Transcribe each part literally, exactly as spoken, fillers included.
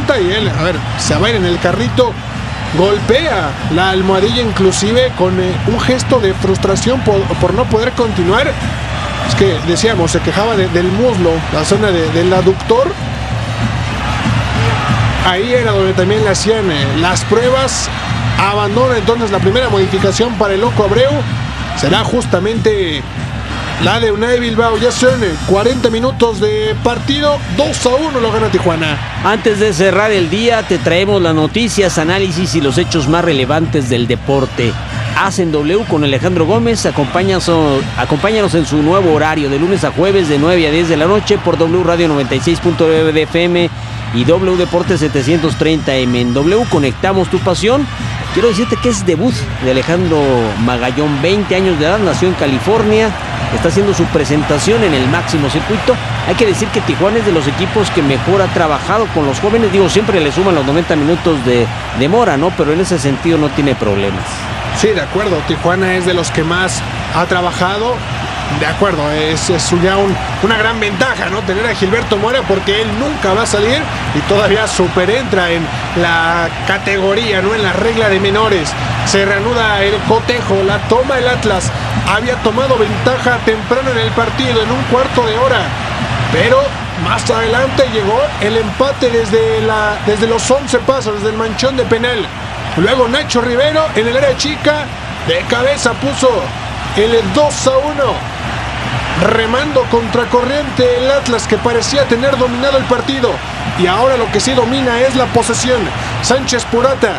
levanta y él, a ver, se va a ir en el carrito, golpea la almohadilla inclusive con eh, un gesto de frustración por, por no poder continuar. Es que decíamos, se quejaba de, del muslo, la zona de, del aductor. Ahí era donde también le hacían eh, las pruebas. Abandona entonces la primera modificación para el Loco Abreu. Será justamente la de Unai Bilbao. Ya son cuarenta minutos de partido. dos a uno lo gana Tijuana. Antes de cerrar el día, te traemos las noticias, análisis y los hechos más relevantes del deporte. Hacen W con Alejandro Gómez. Acompáñanos, acompáñanos en su nuevo horario de lunes a jueves de nueve a diez de la noche por W Radio noventa y seis punto nueve de F M y W Deportes setecientos treinta M. En W conectamos tu pasión. Quiero decirte que es debut de Alejandro Magallón, veinte años de edad, nació en California, está haciendo su presentación en el máximo circuito. Hay que decir que Tijuana es de los equipos que mejor ha trabajado con los jóvenes, digo, siempre le suman los noventa minutos de demora, ¿no? Pero en ese sentido no tiene problemas. Sí, de acuerdo, Tijuana es de los que más ha trabajado. De acuerdo, es, es ya un, una gran ventaja, ¿no? Tener a Gilberto Mora, porque él nunca va a salir y todavía superentra en la categoría, ¿no? En la regla de menores. Se reanuda el cotejo, la toma el Atlas. Había tomado ventaja temprano en el partido, en un cuarto de hora. Pero más adelante llegó el empate desde, la, desde los once pasos, desde el manchón de penal. Luego Nacho Rivero en el área chica, de cabeza puso el dos a uno. Remando contracorriente el Atlas, que parecía tener dominado el partido. Y ahora lo que sí domina es la posesión. Sánchez Purata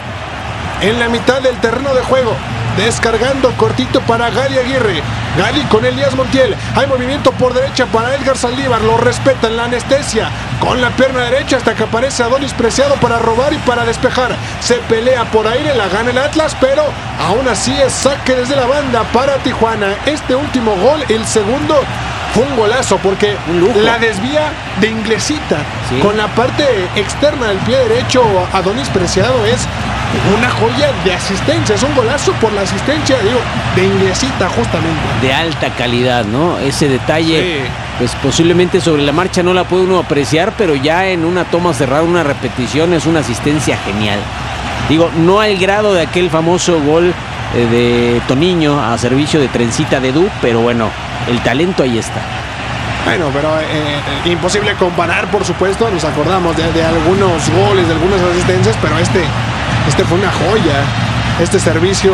en la mitad del terreno de juego, descargando cortito para Gadi Aguirre. Gadi con Elías Montiel. Hay movimiento por derecha para Edgar Saldívar. Lo respetan, la anestesia con la pierna derecha hasta que aparece Adonis Preciado para robar y para despejar. Se pelea por aire, la gana el Atlas, pero aún así es saque desde la banda para Tijuana. Este último gol, el segundo, fue un golazo porque la desvía de Inglesita, ¿sí? Con la parte externa del pie derecho. Adonis Preciado es una joya de asistencia, es un golazo por la asistencia, digo, de Inglesita justamente. De alta calidad, ¿no? Ese detalle, sí. Pues posiblemente sobre la marcha no la puede uno apreciar, pero ya en una toma cerrada, una repetición, es una asistencia genial. Digo, no al grado de aquel famoso gol eh, de Toniño a servicio de Trencita de Du, pero bueno, el talento ahí está. Bueno, pero eh, imposible comparar, por supuesto. Nos acordamos de, de algunos goles, de algunas asistencias, pero este, este fue una joya. Este servicio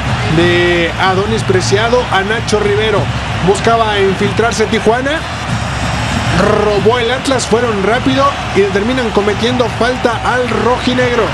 de Adonis Preciado a Nacho Rivero. Buscaba infiltrarse Tijuana. Robó el Atlas, fueron rápido y terminan cometiendo falta al rojinegro.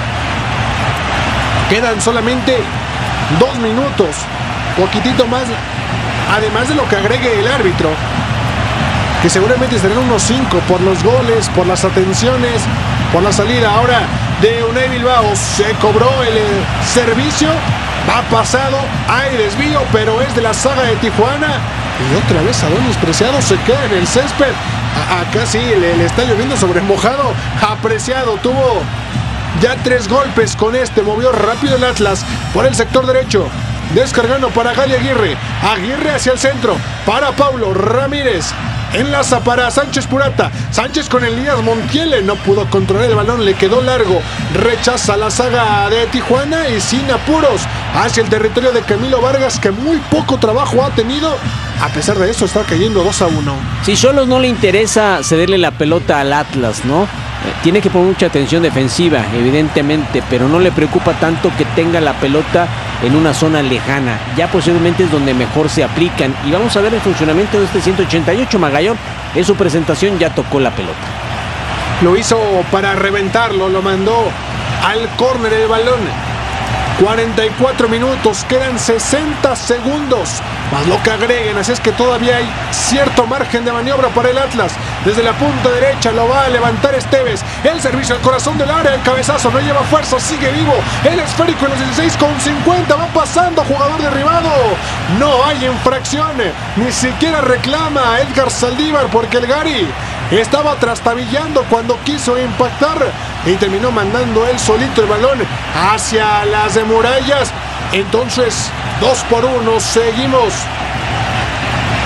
Quedan solamente dos minutos, poquitito más, además de lo que agregue el árbitro, que seguramente serán unos cinco por los goles, por las atenciones, por la salida ahora de Unai Bilbao. Se cobró el eh, servicio, va pasado, hay desvío, pero es de la saga de Tijuana. Y otra vez Adonis Preciado se queda en el césped. A acá sí, le, le está lloviendo sobre mojado. Apreciado, tuvo ya tres golpes con este, movió rápido el Atlas por el sector derecho. Descargando para Gadi Aguirre. Aguirre hacia el centro. Para Paulo Ramírez. Enlaza para Sánchez Purata. Sánchez con Elías Montiel. No pudo controlar el balón. Le quedó largo. Rechaza la saga de Tijuana y sin apuros hacia el territorio de Camilo Vargas, que muy poco trabajo ha tenido. A pesar de eso está cayendo dos a uno. Si solo no le interesa cederle la pelota al Atlas, ¿no? Tiene que poner mucha atención defensiva, evidentemente, pero no le preocupa tanto que tenga la pelota en una zona lejana. Ya posiblemente es donde mejor se aplican. Y vamos a ver el funcionamiento de este ciento ochenta y ocho. Magallón en su presentación ya tocó la pelota. Lo hizo para reventarlo, lo mandó al córner el balón. cuarenta y cuatro minutos, quedan sesenta segundos más lo que agreguen, así es que todavía hay cierto margen de maniobra para el Atlas. Desde la punta derecha lo va a levantar Esteves, el servicio al corazón del área, el cabezazo no lleva fuerza, sigue vivo, el esférico en los dieciséis con cincuenta, va pasando, jugador derribado, no hay infracción, ni siquiera reclama Edgar Saldívar porque el Gary estaba trastabillando cuando quiso impactar y terminó mandando él solito el balón hacia las murallas. Entonces, dos por uno, seguimos.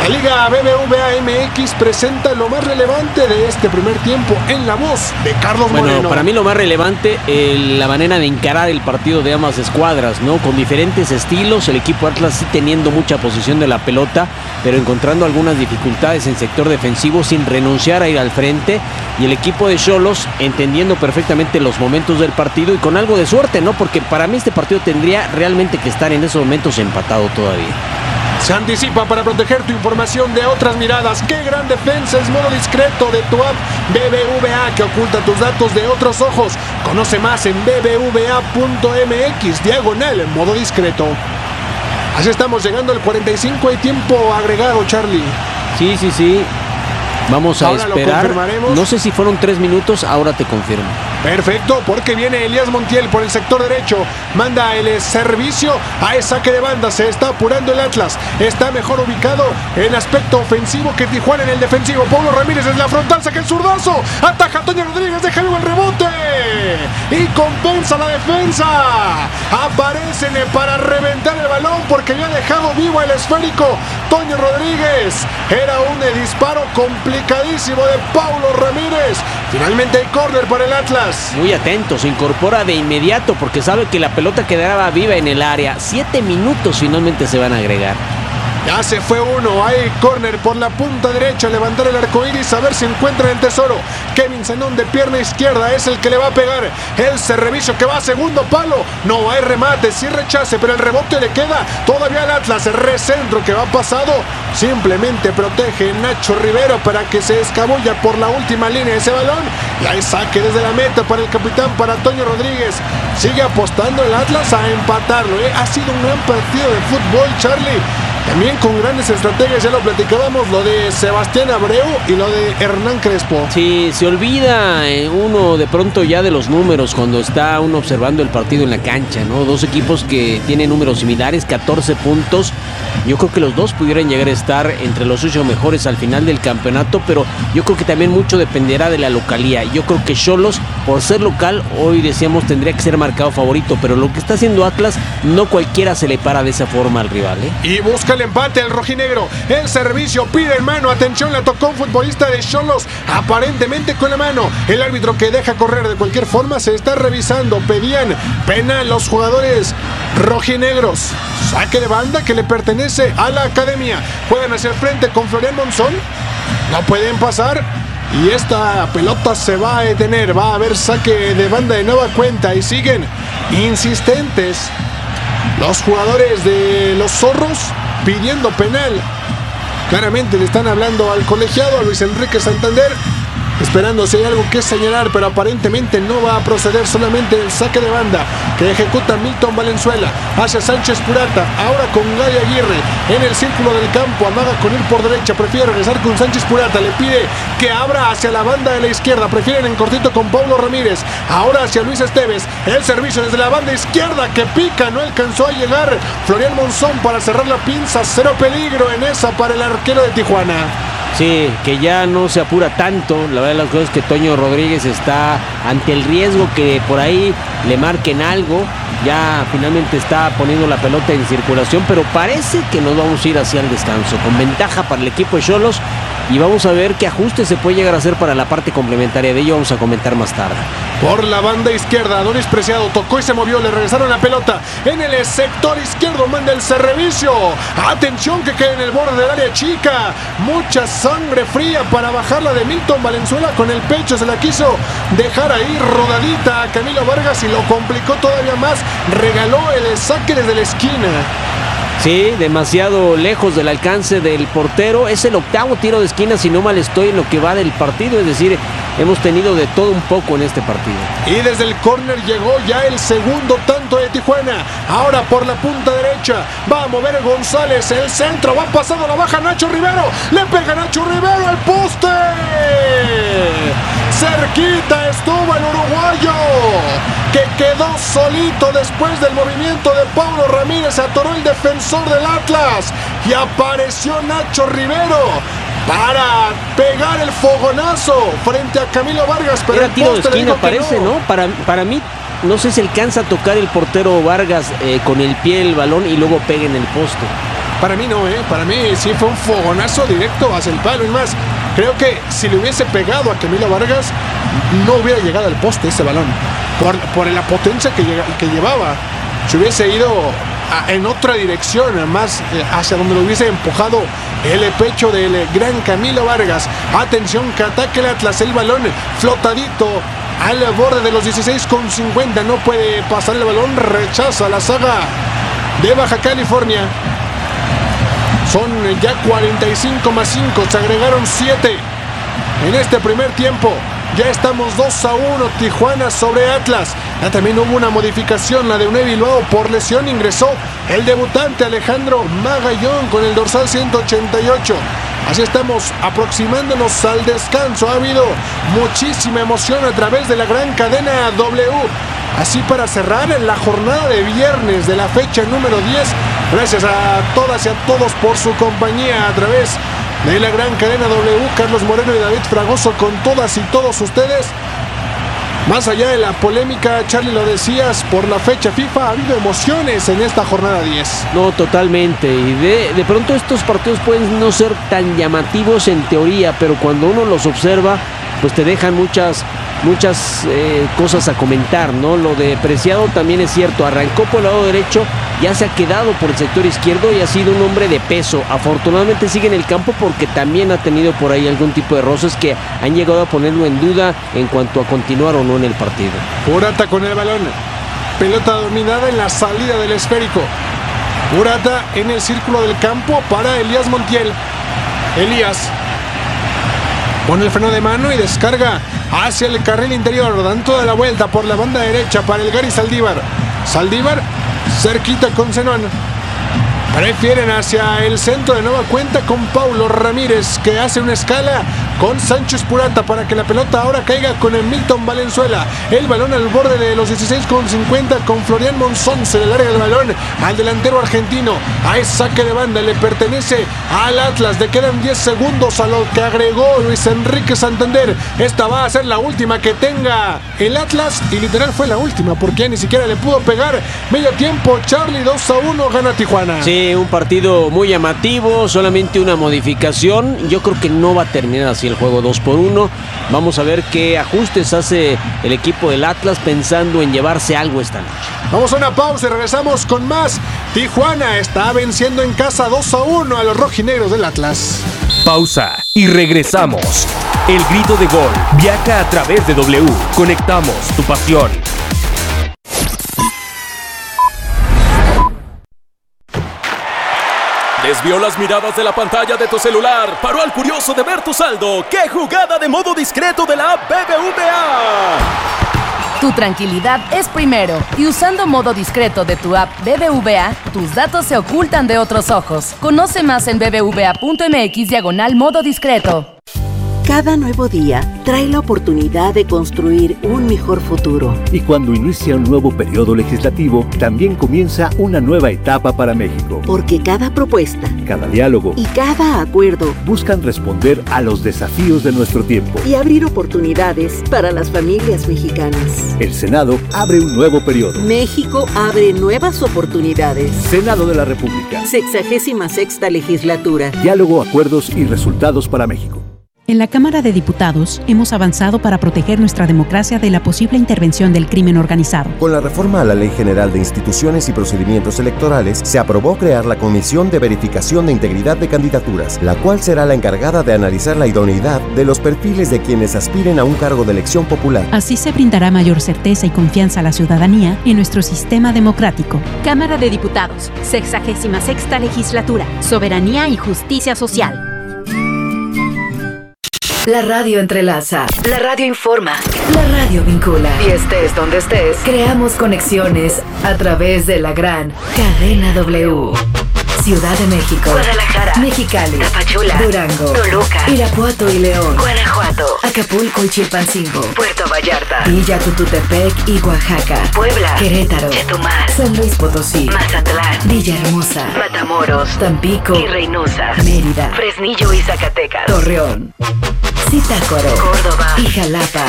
La Liga B B V A M X presenta lo más relevante de este primer tiempo en la voz de Carlos bueno, Moreno. Para mí lo más relevante, eh, la manera de encarar el partido de ambas escuadras, ¿no? Con diferentes estilos, el equipo Atlas sí teniendo mucha posesión de la pelota, pero encontrando algunas dificultades en sector defensivo sin renunciar a ir al frente, y el equipo de Xolos entendiendo perfectamente los momentos del partido y con algo de suerte, ¿no? Porque para mí este partido tendría realmente que estar en esos momentos empatado todavía. Se anticipa para proteger tu información de otras miradas. ¡Qué gran defensa! Es modo discreto de tu app B B V A que oculta tus datos de otros ojos. Conoce más en b b v a punto m x diagonal en modo discreto. Así estamos llegando al cuarenta y cinco y tiempo agregado, Charlie. Sí, sí, sí. Vamos a ahora esperar. Lo no sé si fueron tres minutos, ahora te confirmo. Perfecto, porque viene Elías Montiel por el sector derecho. Manda el servicio a ese saque de banda. Se está apurando el Atlas. Está mejor ubicado en aspecto ofensivo que Tijuana en el defensivo. Pablo Ramírez es la frontal, saca el zurdazo. Ataja Toño Rodríguez, deja vivo el rebote. Y compensa la defensa. Aparecen para reventar el balón porque había dejado vivo el esférico Toño Rodríguez. Era un disparo complicadísimo de Pablo Ramírez. Finalmente hay córner para el Atlas. Muy atento, se incorpora de inmediato porque sabe que la pelota quedará viva en el área. Siete minutos finalmente se van a agregar. Ya se fue uno, hay córner por la punta derecha, levantar el arco iris, a ver si encuentra el tesoro. Kevin Zenón de pierna izquierda es el que le va a pegar. El servicio que va a segundo palo, no hay remate, sí rechace, pero el rebote le queda todavía al Atlas. Recentro que va pasado, simplemente protege Nacho Rivero para que se escabulla por la última línea ese balón. Y hay saque desde la meta para el capitán, para Toño Rodríguez. Sigue apostando el Atlas a empatarlo, ¿eh? Ha sido un gran partido de fútbol, Charlie. También con grandes estrategias, ya lo platicábamos, lo de Sebastián Abreu y lo de Hernán Crespo. Sí, se olvida eh, uno de pronto ya de los números cuando está uno observando el partido en la cancha, ¿no? Dos equipos que tienen números similares, catorce puntos. Yo creo que los dos pudieran llegar a estar entre los ocho mejores al final del campeonato, pero yo creo que también mucho dependerá de la localía. Yo creo que Xolos, por ser local, hoy decíamos tendría que ser marcado favorito, pero lo que está haciendo Atlas, no cualquiera se le para de esa forma al rival, ¿eh? Y busca el empate al rojinegro. El servicio pide en mano. Atención, la tocó un futbolista de Xolos, aparentemente con la mano. El árbitro que deja correr de cualquier forma se está revisando. Pedían penal los jugadores rojinegros. Saque de banda que le pertenece a la academia. Juegan hacia el frente con Florian Monzón. No pueden pasar. Y esta pelota se va a detener. Va a haber saque de banda de nueva cuenta. Y siguen insistentes los jugadores de los Zorros pidiendo penal. Claramente le están hablando al colegiado, a Luis Enrique Santander, esperando si hay algo que señalar, pero aparentemente no va a proceder. Solamente el saque de banda que ejecuta Milton Valenzuela hacia Sánchez Purata, ahora con Gay Aguirre en el círculo del campo, amaga con ir por derecha, prefiere regresar con Sánchez Purata, le pide que abra hacia la banda de la izquierda, prefieren en cortito con Pablo Ramírez, ahora hacia Luis Esteves, el servicio desde la banda izquierda que pica, no alcanzó a llegar Florian Monzón para cerrar la pinza. Cero peligro en esa para el arquero de Tijuana. Sí, que ya no se apura tanto. La verdad de las cosas es que Toño Rodríguez está ante el riesgo que por ahí le marquen algo. Ya finalmente está poniendo la pelota en circulación, pero parece que nos vamos a ir hacia el descanso, con ventaja para el equipo de Xolos. Y vamos a ver qué ajuste se puede llegar a hacer para la parte complementaria de ello. Vamos a comentar más tarde. Por la banda izquierda, Adonis Preciado tocó y se movió, le regresaron la pelota en el sector izquierdo, manda el servicio. Atención que queda en el borde del área chica. Mucha sangre fría para bajarla de Milton Valenzuela con el pecho. Se la quiso dejar ahí rodadita a Camilo Vargas y lo complicó todavía más. Regaló el saque desde la esquina. Sí, demasiado lejos del alcance del portero. Es el octavo tiro de esquina, si no mal estoy, en lo que va del partido. Es decir, hemos tenido de todo un poco en este partido. Y desde el córner llegó ya el segundo tanto de Tijuana. Ahora por la punta derecha va a mover González. El centro va pasando, la baja Nacho Rivero. Le pega Nacho Rivero al poste. Cerquita estuvo el uruguayo, que quedó solito después del movimiento de Pablo Ramírez. Se atoró el defensor del Atlas y apareció Nacho Rivero para pegar el fogonazo frente a Camilo Vargas. Pero era tiro de esquina, parece, ¿no? ¿no? Para, para mí, no sé si alcanza a tocar el portero Vargas eh, con el pie el balón y luego pega en el poste. Para mí no, ¿eh? Para mí sí fue un fogonazo directo hacia el palo. Y más, creo que si le hubiese pegado a Camilo Vargas, no hubiera llegado al poste ese balón. Por, por la potencia que, llega, que llevaba. Se hubiese ido a, en otra dirección, más eh, hacia donde lo hubiese empujado el pecho del gran Camilo Vargas. Atención que ataque el Atlas, el balón flotadito al borde de los dieciséis con cincuenta. No puede pasar el balón, rechaza la saga de Baja California. Son ya cuarenta y cinco más cinco, se agregaron siete en este primer tiempo. Ya estamos dos a uno, Tijuana sobre Atlas. Ya también hubo una modificación, la de Unai Bilbao por lesión. Ingresó el debutante Alejandro Magallón con el dorsal ciento ochenta y ocho. Así estamos aproximándonos al descanso. Ha habido muchísima emoción a través de la gran cadena W. Así para cerrar la jornada de viernes de la fecha número diez. Gracias a todas y a todos por su compañía a través de la gran cadena W. Carlos Moreno y David Fragoso con todas y todos ustedes. Más allá de la polémica, Charlie, lo decías, por la fecha FIFA ha habido emociones en esta jornada diez. No, totalmente. Y de, de pronto estos partidos pueden no ser tan llamativos en teoría, pero cuando uno los observa, pues te dejan muchas, muchas eh, cosas a comentar, ¿no? Lo de Preciado también es cierto, arrancó por el lado derecho, ya se ha quedado por el sector izquierdo y ha sido un hombre de peso. Afortunadamente sigue en el campo porque también ha tenido por ahí algún tipo de roces que han llegado a ponerlo en duda en cuanto a continuar o no en el partido. Urata con el balón, pelota dominada en la salida del esférico. Urata en el círculo del campo para Elías Montiel. Elías pone el freno de mano y descarga hacia el carril interior. Dan toda la vuelta por la banda derecha para el Gary Saldívar. Saldívar cerquita con Zenón. Prefieren hacia el centro de nueva cuenta con Paulo Ramírez, que hace una escala con Sánchez Purata para que la pelota ahora caiga con el Milton Valenzuela. El balón al borde de los dieciséis con cincuenta con Florian Monzón. Se le larga el balón al delantero argentino. A ese saque de banda le pertenece al Atlas. Le quedan diez segundos a lo que agregó Luis Enrique Santander. Esta va a ser la última que tenga el Atlas y literal fue la última porque ya ni siquiera le pudo pegar. Medio tiempo, Charlie, dos a uno gana Tijuana. Sí, un partido muy llamativo, solamente una modificación. Yo creo que no va a terminar así el juego dos por uno. Vamos a ver qué ajustes hace el equipo del Atlas pensando en llevarse algo esta noche. Vamos a una pausa y regresamos con más. Tijuana está venciendo en casa dos a uno a los rojinegros del Atlas. Pausa y regresamos. El grito de gol viaja a través de W. Conectamos tu pasión. Desvió las miradas de la pantalla de tu celular. Paró al curioso de ver tu saldo. ¡Qué jugada de modo discreto de la app B B V A! Tu tranquilidad es primero. Y usando modo discreto de tu app B B V A, tus datos se ocultan de otros ojos. Conoce más en bbva.mx diagonal modo discreto. Cada nuevo día trae la oportunidad de construir un mejor futuro. Y cuando inicia un nuevo periodo legislativo, también comienza una nueva etapa para México. Porque cada propuesta, cada diálogo y cada acuerdo buscan responder a los desafíos de nuestro tiempo y abrir oportunidades para las familias mexicanas. El Senado abre un nuevo periodo. México abre nuevas oportunidades. Senado de la República. Sexagésima sexta legislatura. Diálogo, acuerdos y resultados para México. En la Cámara de Diputados hemos avanzado para proteger nuestra democracia de la posible intervención del crimen organizado. Con la reforma a la Ley General de Instituciones y Procedimientos Electorales, se aprobó crear la Comisión de Verificación de Integridad de Candidaturas, la cual será la encargada de analizar la idoneidad de los perfiles de quienes aspiren a un cargo de elección popular. Así se brindará mayor certeza y confianza a la ciudadanía en nuestro sistema democrático. Cámara de Diputados, sexagésima sexta legislatura, soberanía y justicia social. La radio entrelaza, la radio informa, la radio vincula. Y estés donde estés, creamos conexiones a través de la gran cadena W. Ciudad de México, Guadalajara, Mexicali, Tapachula, Durango, Toluca, Irapuato y León, Guanajuato, Acapulco y Chilpancingo, Puerto Vallarta, Villa Tututepec y Oaxaca, Puebla, Querétaro, Chetumal, San Luis Potosí, Mazatlán, Villahermosa, Matamoros, Tampico y Reynosa, Mérida, Fresnillo y Zacatecas, Torreón, Zitácuaro, Córdoba y Jalapa.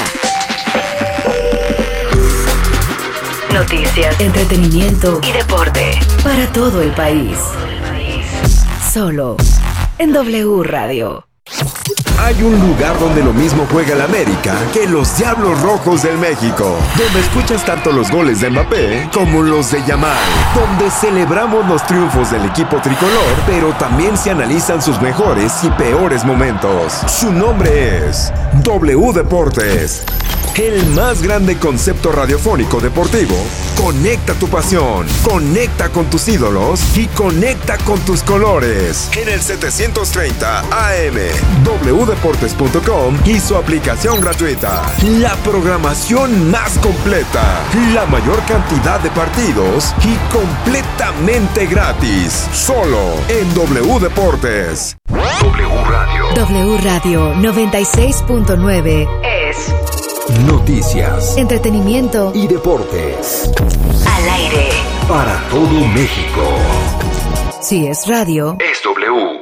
Noticias, entretenimiento y deporte para todo el país. solo en W Radio. Hay un lugar donde lo mismo juega el América que los Diablos Rojos del México, donde escuchas tanto los goles de Mbappé como los de Yamal, donde celebramos los triunfos del equipo tricolor, pero también se analizan sus mejores y peores momentos. Su nombre es W Deportes, el más grande concepto radiofónico deportivo. Conecta tu pasión, conecta con tus ídolos y conecta con tus colores. En el setecientos treinta A M, w deportes punto com y su aplicación gratuita. La programación más completa, la mayor cantidad de partidos y completamente gratis. Solo en W Deportes. W Radio. W Radio noventa y seis punto nueve es noticias, entretenimiento y deportes. Al aire. Para todo México. Si es radio, es W.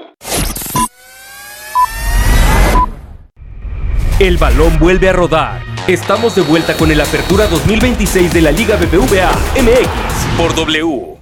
El balón vuelve a rodar. Estamos de vuelta con el Apertura dos mil veintiséis de la Liga B B V A M X por W.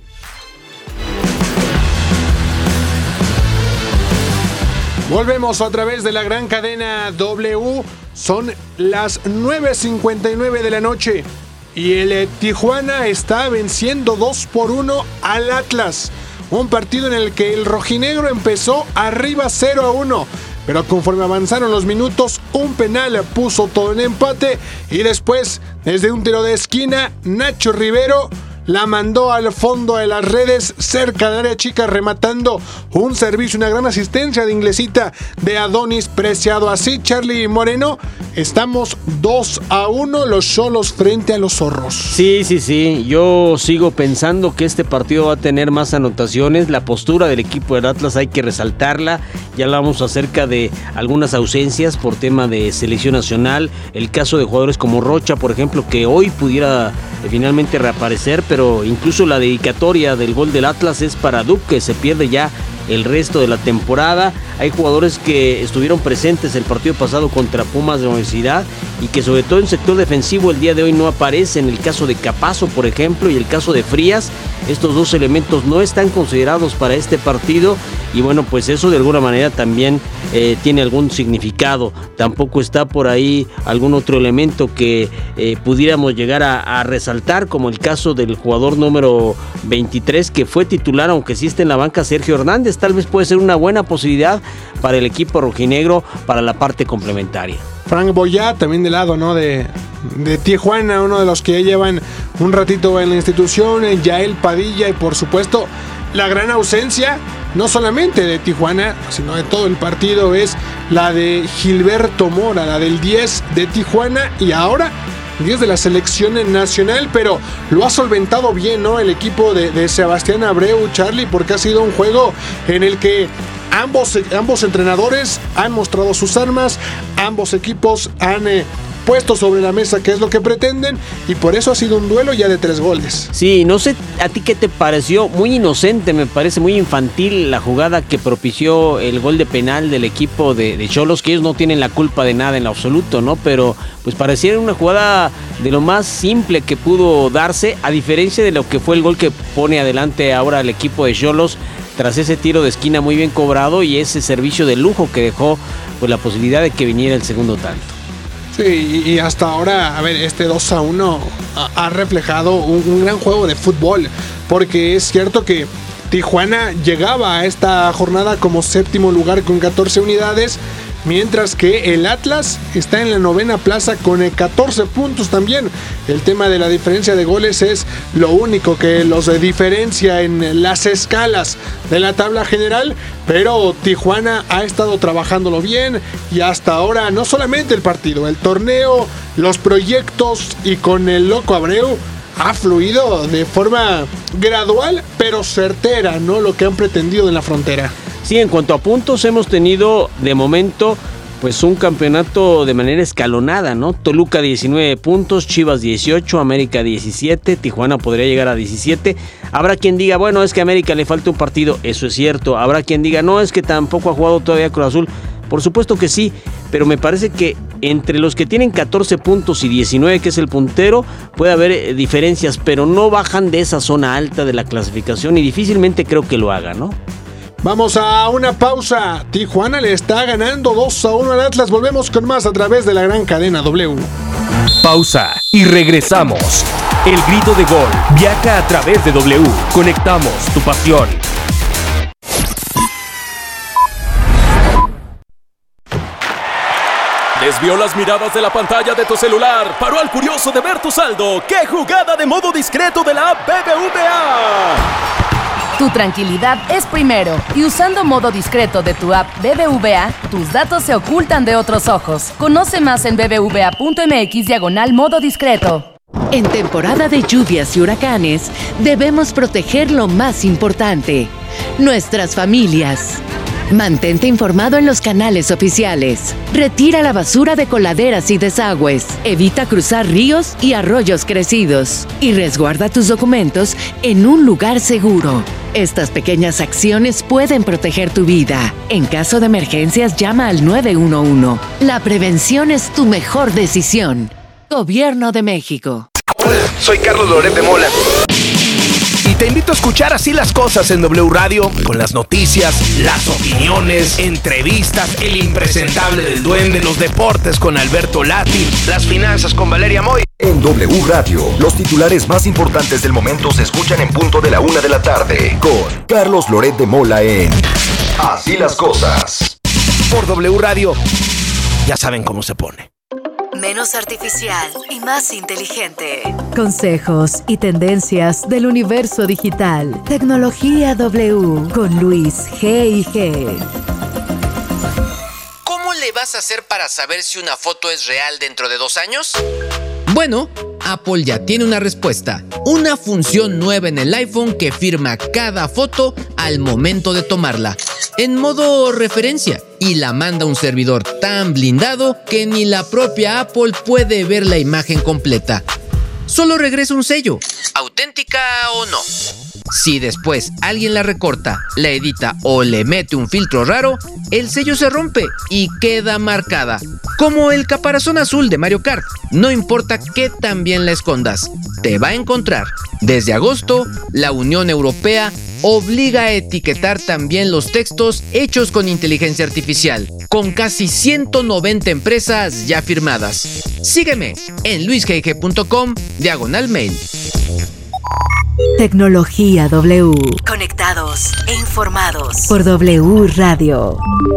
Volvemos a través de la gran cadena W. Son las nueve cincuenta y nueve de la noche y el eh, Tijuana está venciendo dos por uno al Atlas. Un partido en el que el rojinegro empezó arriba cero a uno. Pero conforme avanzaron los minutos, un penal puso todo en empate y después, desde un tiro de esquina, Nacho Rivero la mandó al fondo de las redes, cerca del área chica, rematando un servicio, una gran asistencia de Inglesita de Adonis Preciado. Así, Charlie Moreno, estamos dos a uno los Xolos frente a los Zorros. Sí, sí, sí, yo sigo pensando que este partido va a tener más anotaciones. La postura del equipo del Atlas hay que resaltarla. Ya hablamos acerca de algunas ausencias por tema de selección nacional, el caso de jugadores como Rocha, por ejemplo, que hoy pudiera eh, finalmente reaparecer, pero incluso la dedicatoria del gol del Atlas es para Duke, que se pierde ya el resto de la temporada. Hay jugadores que estuvieron presentes el partido pasado contra Pumas de la Universidad y que sobre todo en sector defensivo el día de hoy no aparecen. El caso de Capazo, por ejemplo, y el caso de Frías. Estos dos elementos no están considerados para este partido y bueno, pues eso de alguna manera también eh, tiene algún significado. Tampoco está por ahí algún otro elemento que eh, pudiéramos llegar a, a resaltar, como el caso del jugador número veintitrés que fue titular, aunque sí está en la banca, Sergio Hernández. Tal vez puede ser una buena posibilidad para el equipo rojinegro para la parte complementaria. Frank Boyá, también del lado, ¿no? de, de Tijuana, uno de los que ya llevan un ratito en la institución, Yael Padilla, y por supuesto la gran ausencia, no solamente de Tijuana, sino de todo el partido, es la de Gilberto Mora, la del diez de Tijuana, y ahora diez de la selección nacional, pero lo ha solventado bien, ¿no? El equipo de, de Sebastián Abreu, Charlie, porque ha sido un juego en el que ambos, ambos entrenadores han mostrado sus armas, ambos equipos han eh, puesto sobre la mesa qué es lo que pretenden, y por eso ha sido un duelo ya de tres goles. Sí, no sé a ti qué te pareció, muy inocente, me parece muy infantil la jugada que propició el gol de penal del equipo de, de Xolos, que ellos no tienen la culpa de nada en lo absoluto, ¿no? Pero pues pareciera una jugada de lo más simple que pudo darse, a diferencia de lo que fue el gol que pone adelante ahora el equipo de Xolos, tras ese tiro de esquina muy bien cobrado y ese servicio de lujo que dejó pues la posibilidad de que viniera el segundo tanto. Sí, y hasta ahora, a ver, este dos a uno ha, ha reflejado un, un gran juego de fútbol, porque es cierto que Tijuana llegaba a esta jornada como séptimo lugar con catorce unidades, mientras que el Atlas está en la novena plaza con catorce puntos también. El tema de la diferencia de goles es lo único que los diferencia en las escalas de la tabla general, pero Tijuana ha estado trabajándolo bien y hasta ahora no solamente el partido, el torneo, los proyectos y con el loco Abreu ha fluido de forma gradual pero certera, ¿no? Lo que han pretendido en la frontera. Sí, en cuanto a puntos hemos tenido de momento pues un campeonato de manera escalonada, ¿no? Toluca diecinueve puntos, Chivas dieciocho, América diecisiete, Tijuana podría llegar a diecisiete. Habrá quien diga, bueno, es que a América le falta un partido, eso es cierto. Habrá quien diga, no, es que tampoco ha jugado todavía Cruz Azul. Por supuesto que sí, pero me parece que entre los que tienen catorce puntos y diecinueve, que es el puntero, puede haber diferencias, pero no bajan de esa zona alta de la clasificación y difícilmente creo que lo hagan, ¿no? Vamos a una pausa. Tijuana le está ganando dos a uno al Atlas. Volvemos con más a través de la gran cadena W. Pausa y regresamos. El grito de gol viaja a través de W. Conectamos tu pasión. Desvió las miradas de la pantalla de tu celular. Paró al curioso de ver tu saldo. ¡Qué jugada de modo discreto de la B B V A! Tu tranquilidad es primero, y usando modo discreto de tu app B B V A, tus datos se ocultan de otros ojos. Conoce más en bbva.mx diagonal modo discreto. En temporada de lluvias y huracanes, debemos proteger lo más importante, nuestras familias. Mantente informado en los canales oficiales. Retira la basura de coladeras y desagües. Evita cruzar ríos y arroyos crecidos. Y resguarda tus documentos en un lugar seguro. Estas pequeñas acciones pueden proteger tu vida. En caso de emergencias, llama al nueve uno uno. La prevención es tu mejor decisión. Gobierno de México. Hola, soy Carlos Loret de Mola. Y te invito a escuchar Así las Cosas en W Radio, con las noticias, las opiniones, entrevistas, el impresentable del duende, los deportes con Alberto Lati, las finanzas con Valeria Moy. En W Radio, los titulares más importantes del momento se escuchan en punto de la una de la tarde, con Carlos Loret de Mola en Así las Cosas. Por W Radio, ya saben cómo se pone. Menos artificial y más inteligente. Consejos y tendencias del universo digital. Tecnología W con Luis G y G. ¿Cómo le vas a hacer para saber si una foto es real dentro de dos años? Bueno, Apple ya tiene una respuesta. Una función nueva en el iPhone que firma cada foto al momento de tomarla, en modo referencia, y la manda a un servidor tan blindado que ni la propia Apple puede ver la imagen completa. Solo regresa un sello. ¿Auténtica o no? Si después alguien la recorta, la edita o le mete un filtro raro, el sello se rompe y queda marcada. Como el caparazón azul de Mario Kart. No importa qué tan bien la escondas, te va a encontrar. Desde agosto, la Unión Europea obliga a etiquetar también los textos hechos con inteligencia artificial, con casi ciento noventa empresas ya firmadas. Sígueme en luisgg.com diagonal mail. Tecnología W. Conectados e informados por W Radio.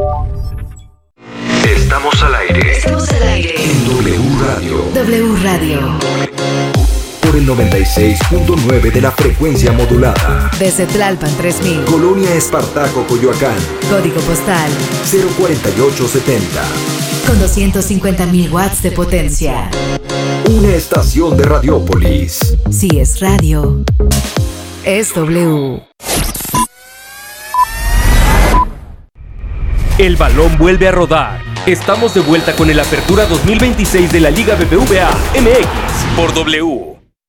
Estamos al aire. Estamos al aire en W Radio. W Radio. Por el noventa y seis punto nueve de la frecuencia modulada. Desde Tlalpan tres mil. Colonia Espartaco, Coyoacán. Código postal cero cuarenta y ocho setenta. Con doscientos cincuenta mil watts de potencia. Una estación de Radiópolis. Si es radio, es W. El balón vuelve a rodar. Estamos de vuelta con el Apertura dos mil veintiséis de la Liga B B V A M X por W.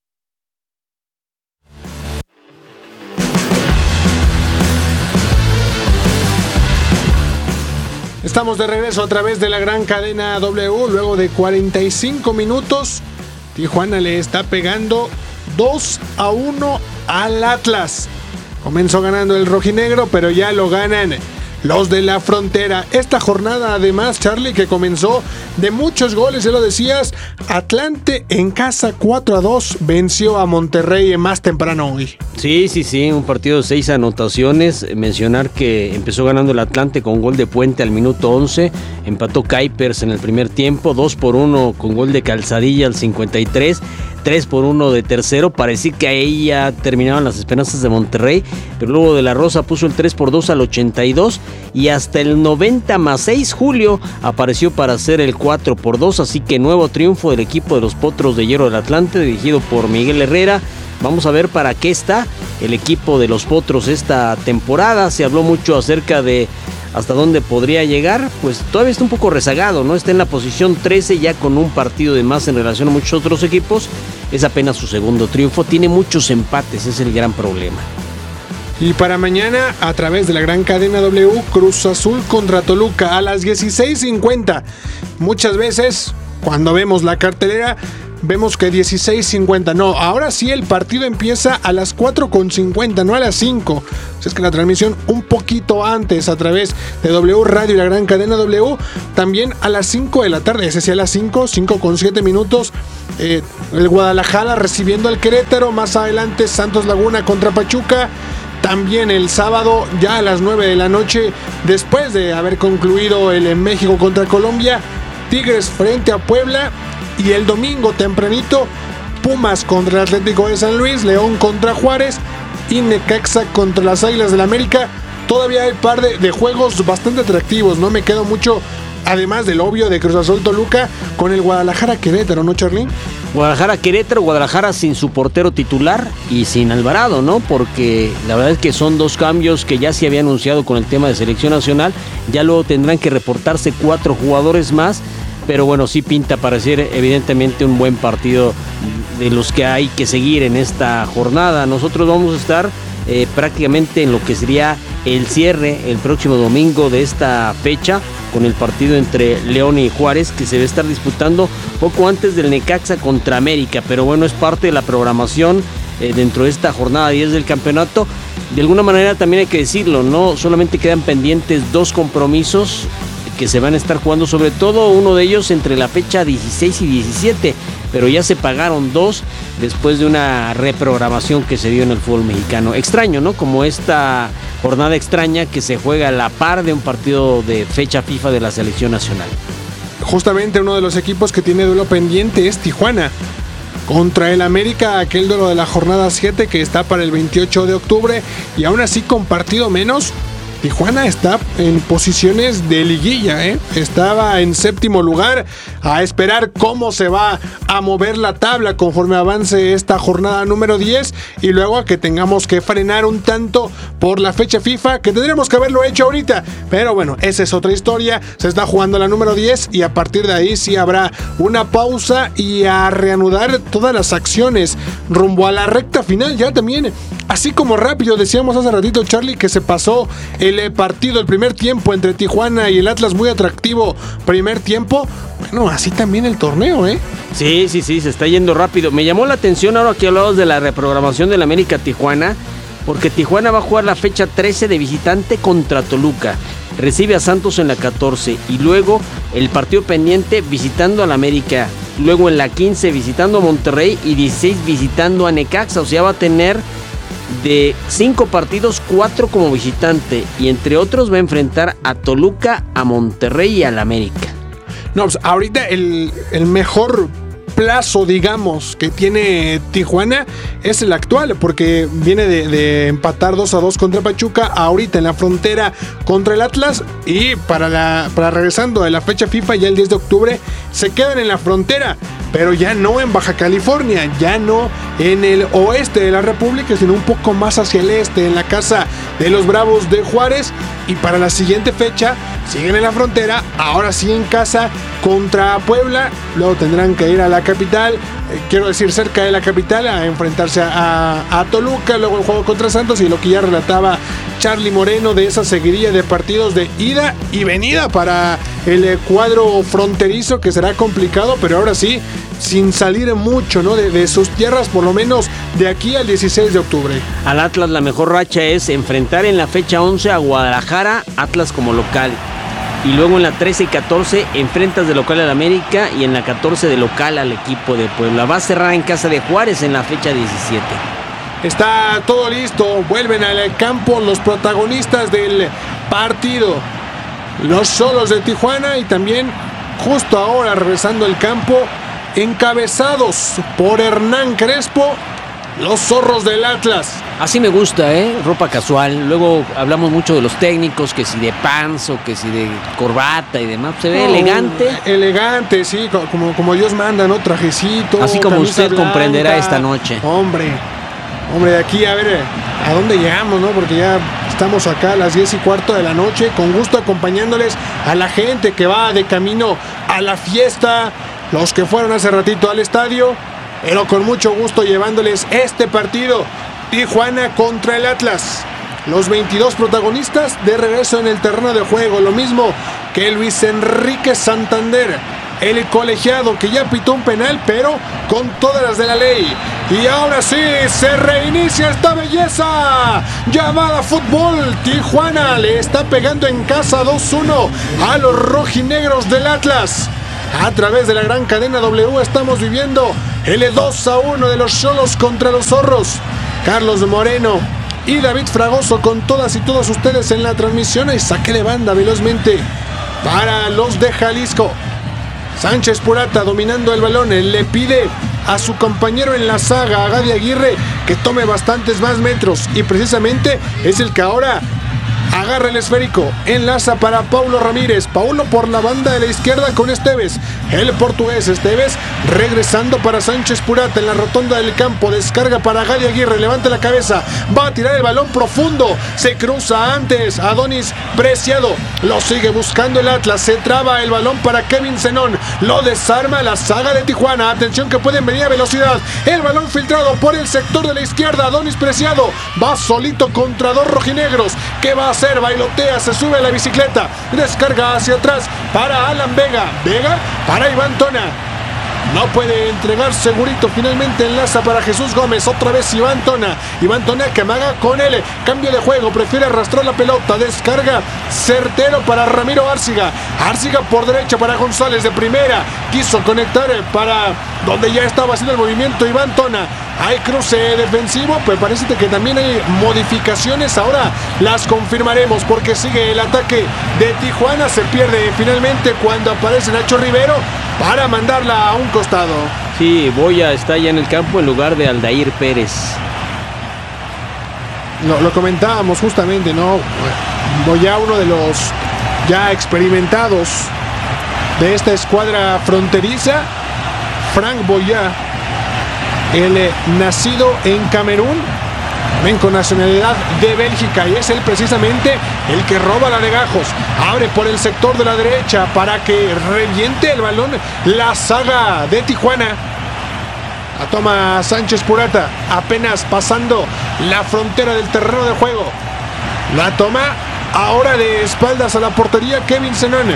Estamos de regreso a través de la gran cadena W. Luego de cuarenta y cinco minutos, Tijuana le está pegando dos a uno al Atlas. Comenzó ganando el rojinegro, pero ya lo ganan los de la frontera. Esta jornada, además, Charlie, que comenzó de muchos goles, ya lo decías. Atlante en casa cuatro a dos venció a Monterrey más temprano hoy. Sí, sí, sí, un partido de seis anotaciones. Mencionar que empezó ganando el Atlante con gol de Puente al minuto once. Empató Kuipers en el primer tiempo, dos por uno con gol de Calzadilla al cincuenta y tres. tres por uno de tercero, parecía que ahí ya terminaban las esperanzas de Monterrey, pero luego de la Rosa puso el tres por dos al ochenta y dos y hasta el noventa más seis Julio apareció para hacer el cuatro por dos, así que nuevo triunfo del equipo de los Potros de Hierro del Atlante, dirigido por Miguel Herrera. Vamos a ver para qué está el equipo de los Potros esta temporada. Se habló mucho acerca de hasta dónde podría llegar, pues todavía está un poco rezagado, ¿no? Está en la posición trece ya con un partido de más en relación a muchos otros equipos. Es apenas su segundo triunfo, tiene muchos empates, es el gran problema. Y para mañana, a través de la gran cadena W, Cruz Azul contra Toluca a las dieciséis cincuenta. Muchas veces, cuando vemos la cartelera, vemos que dieciséis cincuenta. No, ahora sí el partido empieza a las cuatro con cincuenta, no a las cinco. O sea, es que la transmisión un poquito antes a través de W Radio y la gran cadena W, también a las cinco de la tarde, ese sí a las cinco, cinco con siete minutos. Eh, el Guadalajara recibiendo al Querétaro, más adelante Santos Laguna contra Pachuca. También el sábado ya a las nueve de la noche, después de haber concluido el en México contra Colombia, Tigres frente a Puebla. Y el domingo tempranito, Pumas contra el Atlético de San Luis, León contra Juárez y Necaxa contra las Águilas del América. Todavía hay par de, de juegos bastante atractivos, no me quedo mucho, además del obvio de Cruz Azul Toluca, con el Guadalajara Querétaro, ¿no, Charly? Guadalajara Querétaro, Guadalajara sin su portero titular y sin Alvarado, ¿no? Porque la verdad es que son dos cambios que ya se había anunciado con el tema de selección nacional. Ya luego tendrán que reportarse cuatro jugadores más. Pero bueno, sí pinta para ser evidentemente un buen partido de los que hay que seguir en esta jornada. Nosotros vamos a estar eh, prácticamente en lo que sería el cierre el próximo domingo de esta fecha, con el partido entre León y Juárez, que se va a estar disputando poco antes del Necaxa contra América. Pero bueno, es parte de la programación eh, dentro de esta jornada diez del campeonato. De alguna manera también hay que decirlo, no solamente quedan pendientes dos compromisos que se van a estar jugando, sobre todo uno de ellos entre la fecha dieciséis y diecisiete, pero ya se pagaron dos después de una reprogramación que se dio en el fútbol mexicano. Extraño, ¿no? Como esta jornada extraña que se juega a la par de un partido de fecha FIFA de la selección nacional. Justamente uno de los equipos que tiene duelo pendiente es Tijuana contra el América, aquel duelo de la jornada siete que está para el veintiocho de octubre, y aún así con partido menos, Tijuana está en posiciones de liguilla, ¿eh? Estaba en séptimo lugar, a esperar cómo se va a mover la tabla conforme avance esta jornada número diez, y luego a que tengamos que frenar un tanto por la fecha FIFA, que tendríamos que haberlo hecho ahorita, pero bueno, esa es otra historia. Se está jugando la número diez y a partir de ahí sí habrá una pausa y a reanudar todas las acciones rumbo a la recta final ya también. Así como rápido, decíamos hace ratito, Charly, que se pasó el partido, el primer tiempo entre Tijuana y el Atlas, muy atractivo primer tiempo. Bueno, así también el torneo, ¿eh? Sí, sí, sí, se está yendo rápido. Me llamó la atención ahora que hablamos de la reprogramación del América Tijuana, porque Tijuana va a jugar la fecha trece de visitante contra Toluca. Recibe a Santos en la catorce y luego el partido pendiente visitando al América. Luego en la quince visitando a Monterrey y dieciséis visitando a Necaxa. O sea, va a tener de cinco partidos, cuatro como visitante, y entre otros va a enfrentar a Toluca, a Monterrey y al América. No, pues ahorita el, el mejor plazo, digamos, que tiene Tijuana es el actual, porque viene de, de empatar dos a dos contra Pachuca, ahorita en la frontera contra el Atlas, y para, la, para regresando a la fecha FIFA ya el diez de octubre, se quedan en la frontera, pero ya no en Baja California, ya no en el oeste de la República, sino un poco más hacia el este, en la casa de los Bravos de Juárez, y para la siguiente fecha siguen en la frontera, ahora sí en casa contra Puebla, luego tendrán que ir a la capital, eh, quiero decir cerca de la capital, a enfrentarse a, a, a Toluca, luego el juego contra Santos, y lo que ya relataba Charly Moreno de esa seguidilla de partidos de ida y venida para el cuadro fronterizo, que será complicado, pero ahora sí, sin salir mucho, ¿no? de, de sus tierras, por lo menos de aquí al dieciséis de octubre. Al Atlas la mejor racha es enfrentar en la fecha once a Guadalajara, Atlas como local. Y luego en la trece y catorce enfrentas de local al América, y en la catorce de local al equipo de Puebla. Va a cerrar en casa de Juárez en la fecha diecisiete. Está todo listo, vuelven al campo los protagonistas del partido, los Xolos de Tijuana, y también justo ahora regresando al campo, encabezados por Hernán Crespo, los Zorros del Atlas. Así me gusta, ¿eh? Ropa casual. Luego hablamos mucho de los técnicos, que si de pants o que si de corbata y demás. Se ve no, elegante. Elegante, sí, como, como Dios manda, ¿no? Trajecito. Así como usted blanca, comprenderá esta noche. Hombre, hombre, de aquí a ver a dónde llegamos, ¿no? Porque ya estamos acá a las diez y cuarto de la noche, con gusto acompañándoles a la gente que va de camino a la fiesta, los que fueron hace ratito al estadio, pero con mucho gusto llevándoles este partido, Tijuana contra el Atlas. Los veintidós protagonistas de regreso en el terreno de juego, lo mismo que Luis Enrique Santander, el colegiado que ya pitó un penal, pero con todas las de la ley. Y ahora sí, se reinicia esta belleza llamada fútbol. Tijuana le está pegando en casa dos uno a los rojinegros del Atlas. A través de la gran cadena W estamos viviendo el dos a uno de los Xolos contra los Zorros. Carlos Moreno y David Fragoso con todas y todos ustedes en la transmisión. Y saque de banda velozmente para los de Jalisco. Sánchez Purata dominando el balón, le pide a su compañero en la saga, a Gadi Aguirre, que tome bastantes más metros, y precisamente es el que ahora agarra el esférico, enlaza para Paulo Ramírez. Paulo por la banda de la izquierda con Esteves, el portugués Esteves regresando para Sánchez Purata en la rotonda del campo, descarga para Gadi Aguirre, levanta la cabeza, va a tirar el balón profundo, se cruza antes Adonis Preciado, lo sigue buscando el Atlas, se traba el balón para Kevin Zenón, lo desarma la saga de Tijuana. Atención que pueden venir a velocidad, el balón filtrado por el sector de la izquierda, Adonis Preciado va solito contra dos rojinegros. ¿Qué va a hacer? Bailotea, se sube a la bicicleta, descarga hacia atrás para Alan Vega, Vega para Iván Tona, no puede entregar segurito, finalmente enlaza para Jesús Gómez, otra vez Iván Tona, Iván Tona que amaga con él, cambio de juego, prefiere arrastrar la pelota, descarga certero para Ramiro Árciga, Árciga por derecha para González de primera, quiso conectar para donde ya estaba haciendo el movimiento Iván Tona, hay cruce defensivo, pues parece que también hay modificaciones, ahora las confirmaremos porque sigue el ataque de Tijuana, se pierde finalmente cuando aparece Nacho Rivero para mandarla a un costado. Sí, Boya está ya en el campo en lugar de Aldair Pérez. No, lo comentábamos justamente, ¿no? Boya, uno de los ya experimentados de esta escuadra fronteriza, Frank Boya, el eh, nacido en Camerún, ven con nacionalidad de Bélgica, y es él precisamente el que roba la de Gajos, abre por el sector de la derecha para que reviente el balón la saga de Tijuana. La toma Sánchez Purata, apenas pasando la frontera del terreno de juego, la toma ahora de espaldas a la portería Kevin Zenón,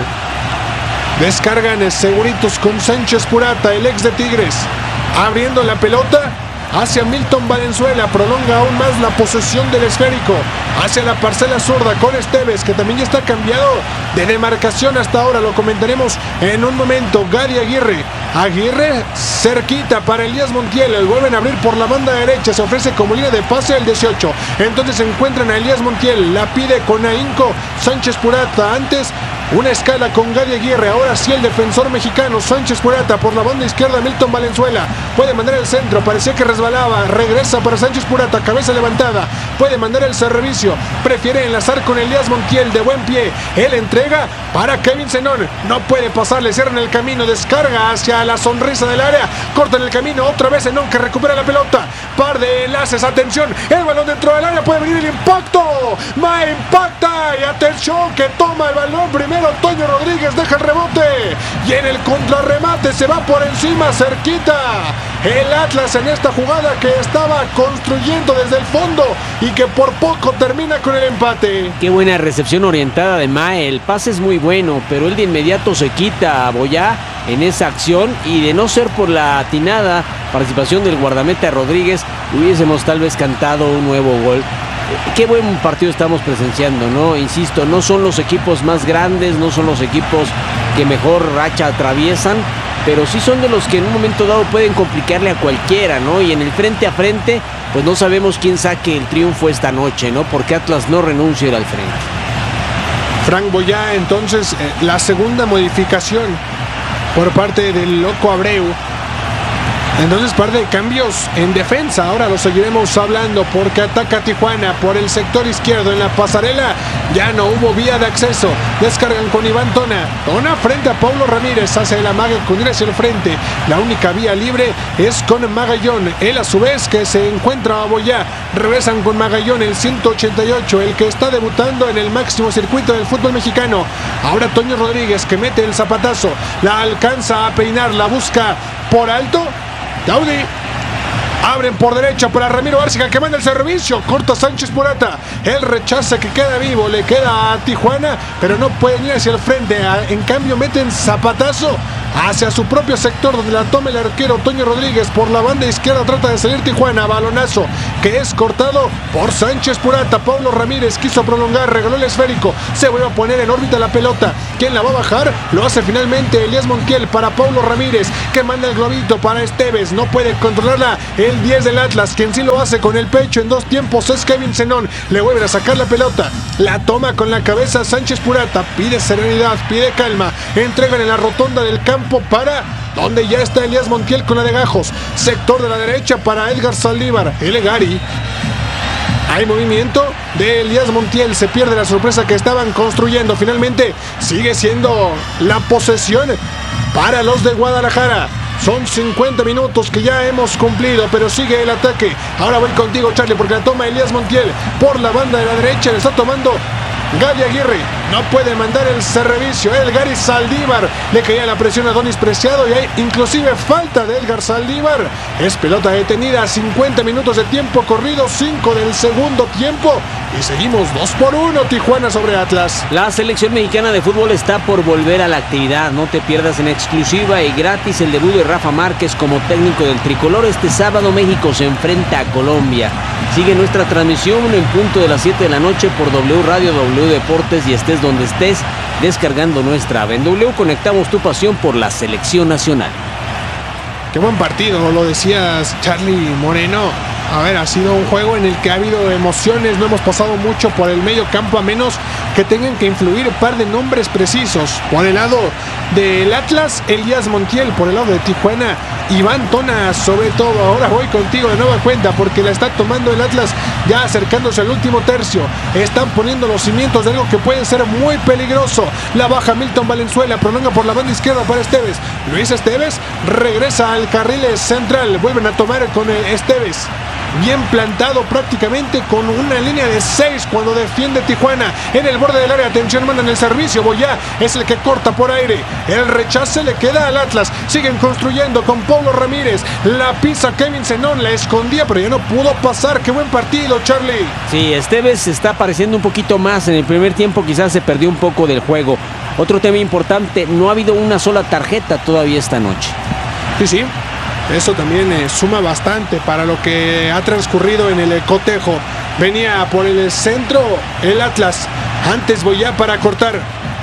descargan seguritos con Sánchez Purata, el ex de Tigres, abriendo la pelota hacia Milton Valenzuela, prolonga aún más la posesión del esférico hacia la parcela zurda con Esteves, que también ya está cambiado de demarcación hasta ahora, lo comentaremos en un momento. Gadi Aguirre, Aguirre cerquita para Elías Montiel, el vuelven a abrir por la banda derecha, se ofrece como línea de pase el dieciocho, entonces se encuentran a Elías Montiel, la pide con ahínco Sánchez Purata, antes una escala con Gadi Aguirre, ahora sí el defensor mexicano Sánchez Purata por la banda izquierda, Milton Valenzuela puede mandar el centro, parecía que resbalaba, regresa para Sánchez Purata, cabeza levantada, puede mandar el servicio, prefiere enlazar con Elías Montiel de buen pie, él entrega para Kevin Zenón, no puede pasar, le cierran el camino, descarga hacia la sonrisa del área, cortan el camino, otra vez Zenón que recupera la pelota, par de enlaces, atención, el balón dentro del área, puede venir el impacto, ma impacta, y atención que toma el balón primero Toño Rodríguez, deja el rebote y en el contrarremate se va por encima, cerquita el Atlas en esta jugada que estaba construyendo desde el fondo y que por poco termina con el empate. Qué buena recepción orientada de Mae, el pase es muy bueno, pero él de inmediato se quita a Boyá en esa acción, y de no ser por la atinada participación del guardameta Rodríguez, hubiésemos tal vez cantado un nuevo gol. Qué buen partido estamos presenciando, ¿no? Insisto, no son los equipos más grandes, no son los equipos que mejor racha atraviesan, pero sí son de los que en un momento dado pueden complicarle a cualquiera, ¿no? Y en el frente a frente, pues no sabemos quién saque el triunfo esta noche, ¿no? Porque Atlas no renuncia a ir al frente. Frank Boyá, entonces, eh, la segunda modificación por parte del Loco Abreu. Entonces, par de cambios en defensa. Ahora lo seguiremos hablando porque ataca Tijuana por el sector izquierdo en la pasarela. Ya no hubo vía de acceso. Descargan con Iván Tona. Tona frente a Paulo Ramírez. Hace el amague con ir hacia el frente. La única vía libre es con Magallón. Él a su vez que se encuentra a Boyá. Regresan con Magallón, el ciento ochenta y ocho, el que está debutando en el máximo circuito del fútbol mexicano. Ahora Toño Rodríguez que mete el zapatazo. La alcanza a peinar. La busca por alto. Daudi, abren por derecha para Ramiro Árciga que manda el servicio, corta Sánchez Purata, el rechaza que queda vivo, le queda a Tijuana, pero no pueden ir hacia el frente, en cambio meten zapatazo hacia su propio sector, donde la toma el arquero Toño Rodríguez. Por la banda izquierda trata de salir Tijuana, balonazo que es cortado por Sánchez Purata. Pablo Ramírez quiso prolongar, regaló el esférico, se vuelve a poner en órbita la pelota. ¿Quién la va a bajar? Lo hace finalmente Elías Montiel para Pablo Ramírez, que manda el globito para Esteves, no puede controlarla el diez del Atlas. Quien sí lo hace con el pecho en dos tiempos es Kevin Zenón, le vuelven a sacar la pelota, la toma con la cabeza Sánchez Purata, pide serenidad, pide calma, entregan en la rotonda del campo para donde ya está Elías Montiel con la de Gajos, sector de la derecha para Edgar Saldívar, el Gary. Hay movimiento de Elías Montiel, se pierde la sorpresa que estaban construyendo. Finalmente sigue siendo la posesión para los de Guadalajara. Son cincuenta minutos que ya hemos cumplido, pero sigue el ataque. Ahora voy contigo, Charlie, porque la toma Elías Montiel por la banda de la derecha, le está tomando Gadi Aguirre, no puede mandar el servicio. El Gary Saldívar, le caía la presión a Donis Preciado y hay inclusive falta de Edgar Saldívar. Es pelota detenida, cincuenta minutos de tiempo corrido, cinco del segundo tiempo y seguimos dos por uno Tijuana sobre Atlas. La selección mexicana de fútbol está por volver a la actividad. No te pierdas en exclusiva y gratis el debut de Rafa Márquez como técnico del tricolor. Este sábado México se enfrenta a Colombia. Sigue nuestra transmisión en punto de las siete de la noche por W Radio, W Deportes y estés donde estés, descargando nuestra app. En W conectamos tu pasión por la selección nacional. Qué buen partido, lo decías, Charlie Moreno. A ver, ha sido un juego en el que ha habido emociones, no hemos pasado mucho por el medio campo, a menos que tengan que influir un par de nombres precisos. Por el lado del Atlas, Elías Montiel; por el lado de Tijuana, Iván Tona, sobre todo. Ahora voy contigo de nueva cuenta, porque la está tomando el Atlas ya acercándose al último tercio. Están poniendo los cimientos de algo que puede ser muy peligroso. La baja Milton Valenzuela, prolonga por la banda izquierda para Esteves. Luis Esteves regresa al carril central, vuelven a tomar con Esteves. Bien plantado prácticamente con una línea de seis cuando defiende Tijuana. En el borde del área, atención, mandan el servicio. Boyá es el que corta por aire. El rechace le queda al Atlas. Siguen construyendo con Pablo Ramírez. La pisa Kevin Zenón, la escondía, pero ya no pudo pasar. Qué buen partido, Charlie. Sí, Esteves está apareciendo un poquito más. En el primer tiempo quizás se perdió un poco del juego. Otro tema importante, no ha habido una sola tarjeta todavía esta noche. Sí, sí. Eso también eh, suma bastante para lo que ha transcurrido en el cotejo. Venía por el centro el Atlas. Antes Boyá para cortar.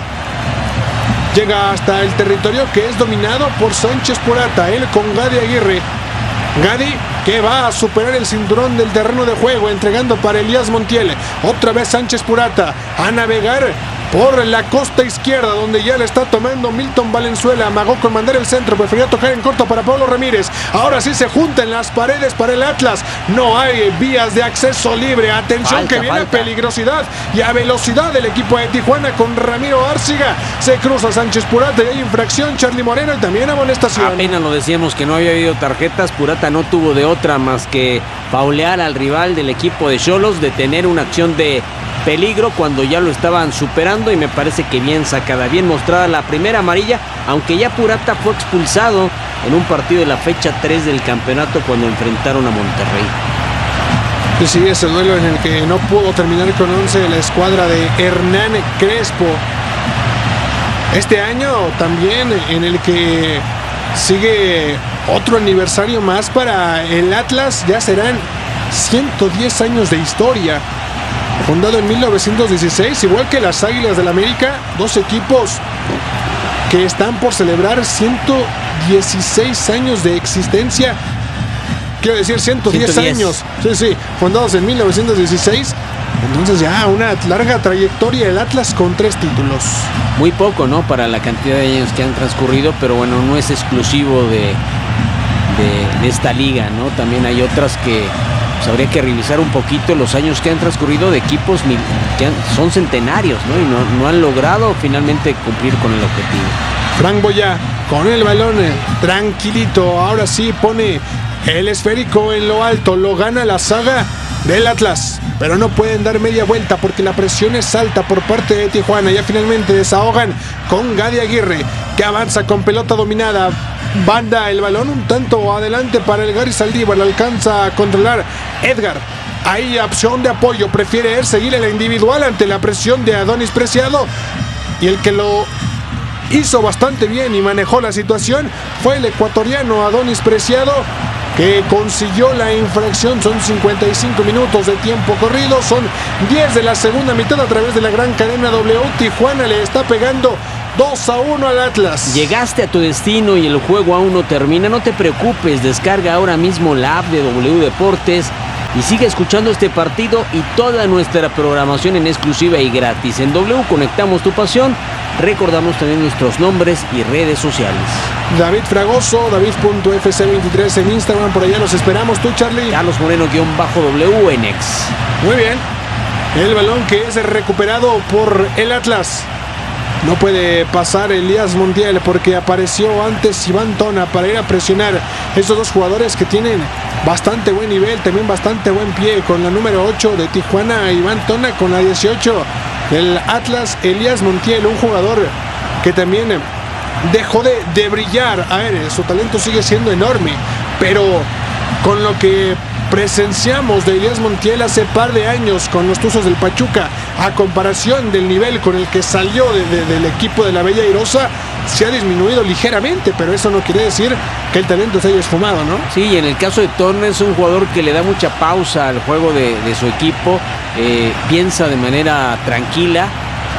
Llega hasta el territorio que es dominado por Sánchez Purata. Él con Gadi Aguirre. Gadi que va a superar el cinturón del terreno de juego, entregando para Elías Montiel. Otra vez Sánchez Purata a navegar por la costa izquierda, donde ya le está tomando Milton Valenzuela. Amagó con mandar el centro, prefería tocar en corto para Pablo Ramírez. Ahora sí se juntan las paredes para el Atlas. No hay vías de acceso libre. Atención, falta, que viene falta. A peligrosidad y a velocidad del equipo de Tijuana con Ramiro Árciga. Se cruza Sánchez Purata y hay infracción, Charlie Moreno, y también amonestación. Apenas lo decíamos que no había habido tarjetas. Purata no tuvo de otra más que faulear al rival del equipo de Xolos, de tener una acción de peligro cuando ya lo estaban superando, y me parece que bien sacada, bien mostrada la primera amarilla, aunque ya Purata fue expulsado en un partido de la fecha tres del campeonato cuando enfrentaron a Monterrey. Y sí, ese duelo en el que no pudo terminar con once de la escuadra de Hernán Crespo. Este año también en el que sigue otro aniversario más para el Atlas, ya serán ciento diez años de historia. Fundado en mil novecientos dieciséis, igual que las Águilas del América, dos equipos que están por celebrar ciento dieciséis años de existencia. Quiero decir, ciento diez, ciento diez años. Sí, sí, fundados en mil novecientos dieciséis. Entonces ya una larga trayectoria el Atlas con tres títulos. Muy poco, ¿no? Para la cantidad de años que han transcurrido, pero bueno, no es exclusivo de, de, de esta liga, ¿no? También hay otras que pues habría que revisar un poquito los años que han transcurrido de equipos que han, son centenarios, ¿no? Y no, no han logrado finalmente cumplir con el objetivo. Frank Boyá con el balón tranquilito, ahora sí pone el esférico en lo alto, lo gana la saga del Atlas, pero no pueden dar media vuelta porque la presión es alta por parte de Tijuana. Ya finalmente desahogan con Gadi Aguirre, que avanza con pelota dominada. Banda el balón un tanto adelante para el Gary Saldívar, la alcanza a controlar Edgar. Hay opción de apoyo, prefiere él seguir en la individual ante la presión de Adonis Preciado, y el que lo hizo bastante bien y manejó la situación fue el ecuatoriano Adonis Preciado, que consiguió la infracción. Son cincuenta y cinco minutos de tiempo corrido, son diez de la segunda mitad a través de la gran cadena W. Tijuana le está pegando dos a uno al Atlas. Llegaste a tu destino y el juego aún no termina. No te preocupes, descarga ahora mismo la app de W Deportes y sigue escuchando este partido y toda nuestra programación en exclusiva y gratis. En W conectamos tu pasión. Recordamos también nuestros nombres y redes sociales. David Fragoso, David punto F C veintitrés en Instagram, por allá los esperamos. ¿Tú, Charlie? Carlos Moreno-W en X. Muy bien. El balón que es recuperado por el Atlas. No puede pasar Elías Montiel porque apareció antes Iván Tona para ir a presionar estos dos jugadores que tienen bastante buen nivel, también bastante buen pie, con la número ocho de Tijuana, Iván Tona, con la dieciocho del Atlas, Elías Montiel, un jugador que también dejó de, de brillar. A ver, su talento sigue siendo enorme, pero con lo que presenciamos de Elías Montiel hace par de años con los Tuzos del Pachuca, a comparación del nivel con el que salió de, de, del equipo de la Bella Airosa, se ha disminuido ligeramente, pero eso no quiere decir que el talento se haya esfumado, ¿no? Sí, y en el caso de Torres es un jugador que le da mucha pausa al juego de, de su equipo, eh, piensa de manera tranquila.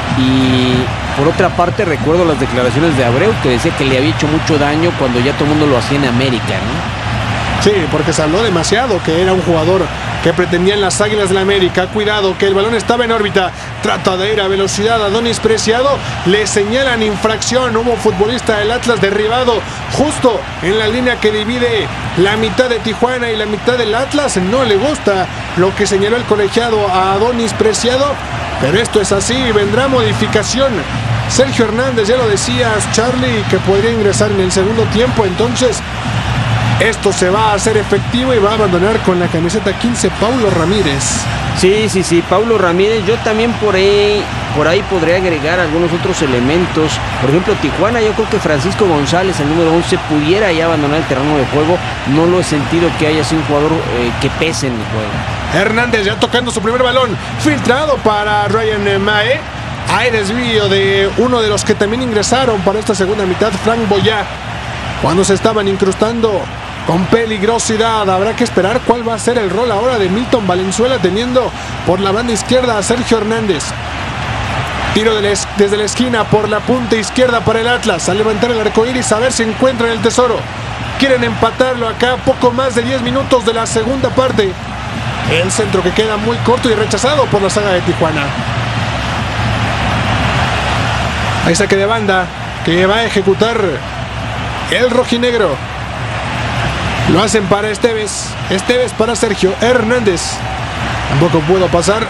Y por otra parte recuerdo las declaraciones de Abreu, que decía que le había hecho mucho daño cuando ya todo el mundo lo hacía en América, ¿no? Sí, porque se habló demasiado que era un jugador que pretendía en las Águilas de la América. Cuidado, que el balón estaba en órbita. Trata de ir a velocidad Adonis Preciado. Le señalan infracción. Hubo futbolista del Atlas derribado justo en la línea que divide la mitad de Tijuana y la mitad del Atlas. No le gusta lo que señaló el colegiado a Adonis Preciado, pero esto es así. Vendrá modificación. Sergio Hernández, ya lo decías, Charlie, que podría ingresar en el segundo tiempo. Entonces esto se va a hacer efectivo y va a abandonar con la camiseta quince Paulo Ramírez. Sí, sí, sí, Paulo Ramírez. Yo también por ahí, por ahí podría agregar algunos otros elementos. Por ejemplo, Tijuana, yo creo que Francisco González, el número once, pudiera ya abandonar el terreno de juego. No lo he sentido que haya sido un jugador eh, que pese en el juego. Hernández ya tocando su primer balón, filtrado para Ryan Mae. Hay desvío de uno de los que también ingresaron para esta segunda mitad, Frank Boyá, cuando se estaban incrustando con peligrosidad. Habrá que esperar cuál va a ser el rol ahora de Milton Valenzuela, teniendo por la banda izquierda a Sergio Hernández. Tiro de la es- desde la esquina por la punta izquierda para el Atlas, a levantar el arcoíris, a ver si encuentran el tesoro. Quieren empatarlo acá, poco más de diez minutos de la segunda parte. El centro que queda muy corto y rechazado por la saga de Tijuana. Ahí saque de banda que va a ejecutar el rojinegro. Lo hacen para Esteves. Esteves para Sergio Hernández. Tampoco pudo pasar.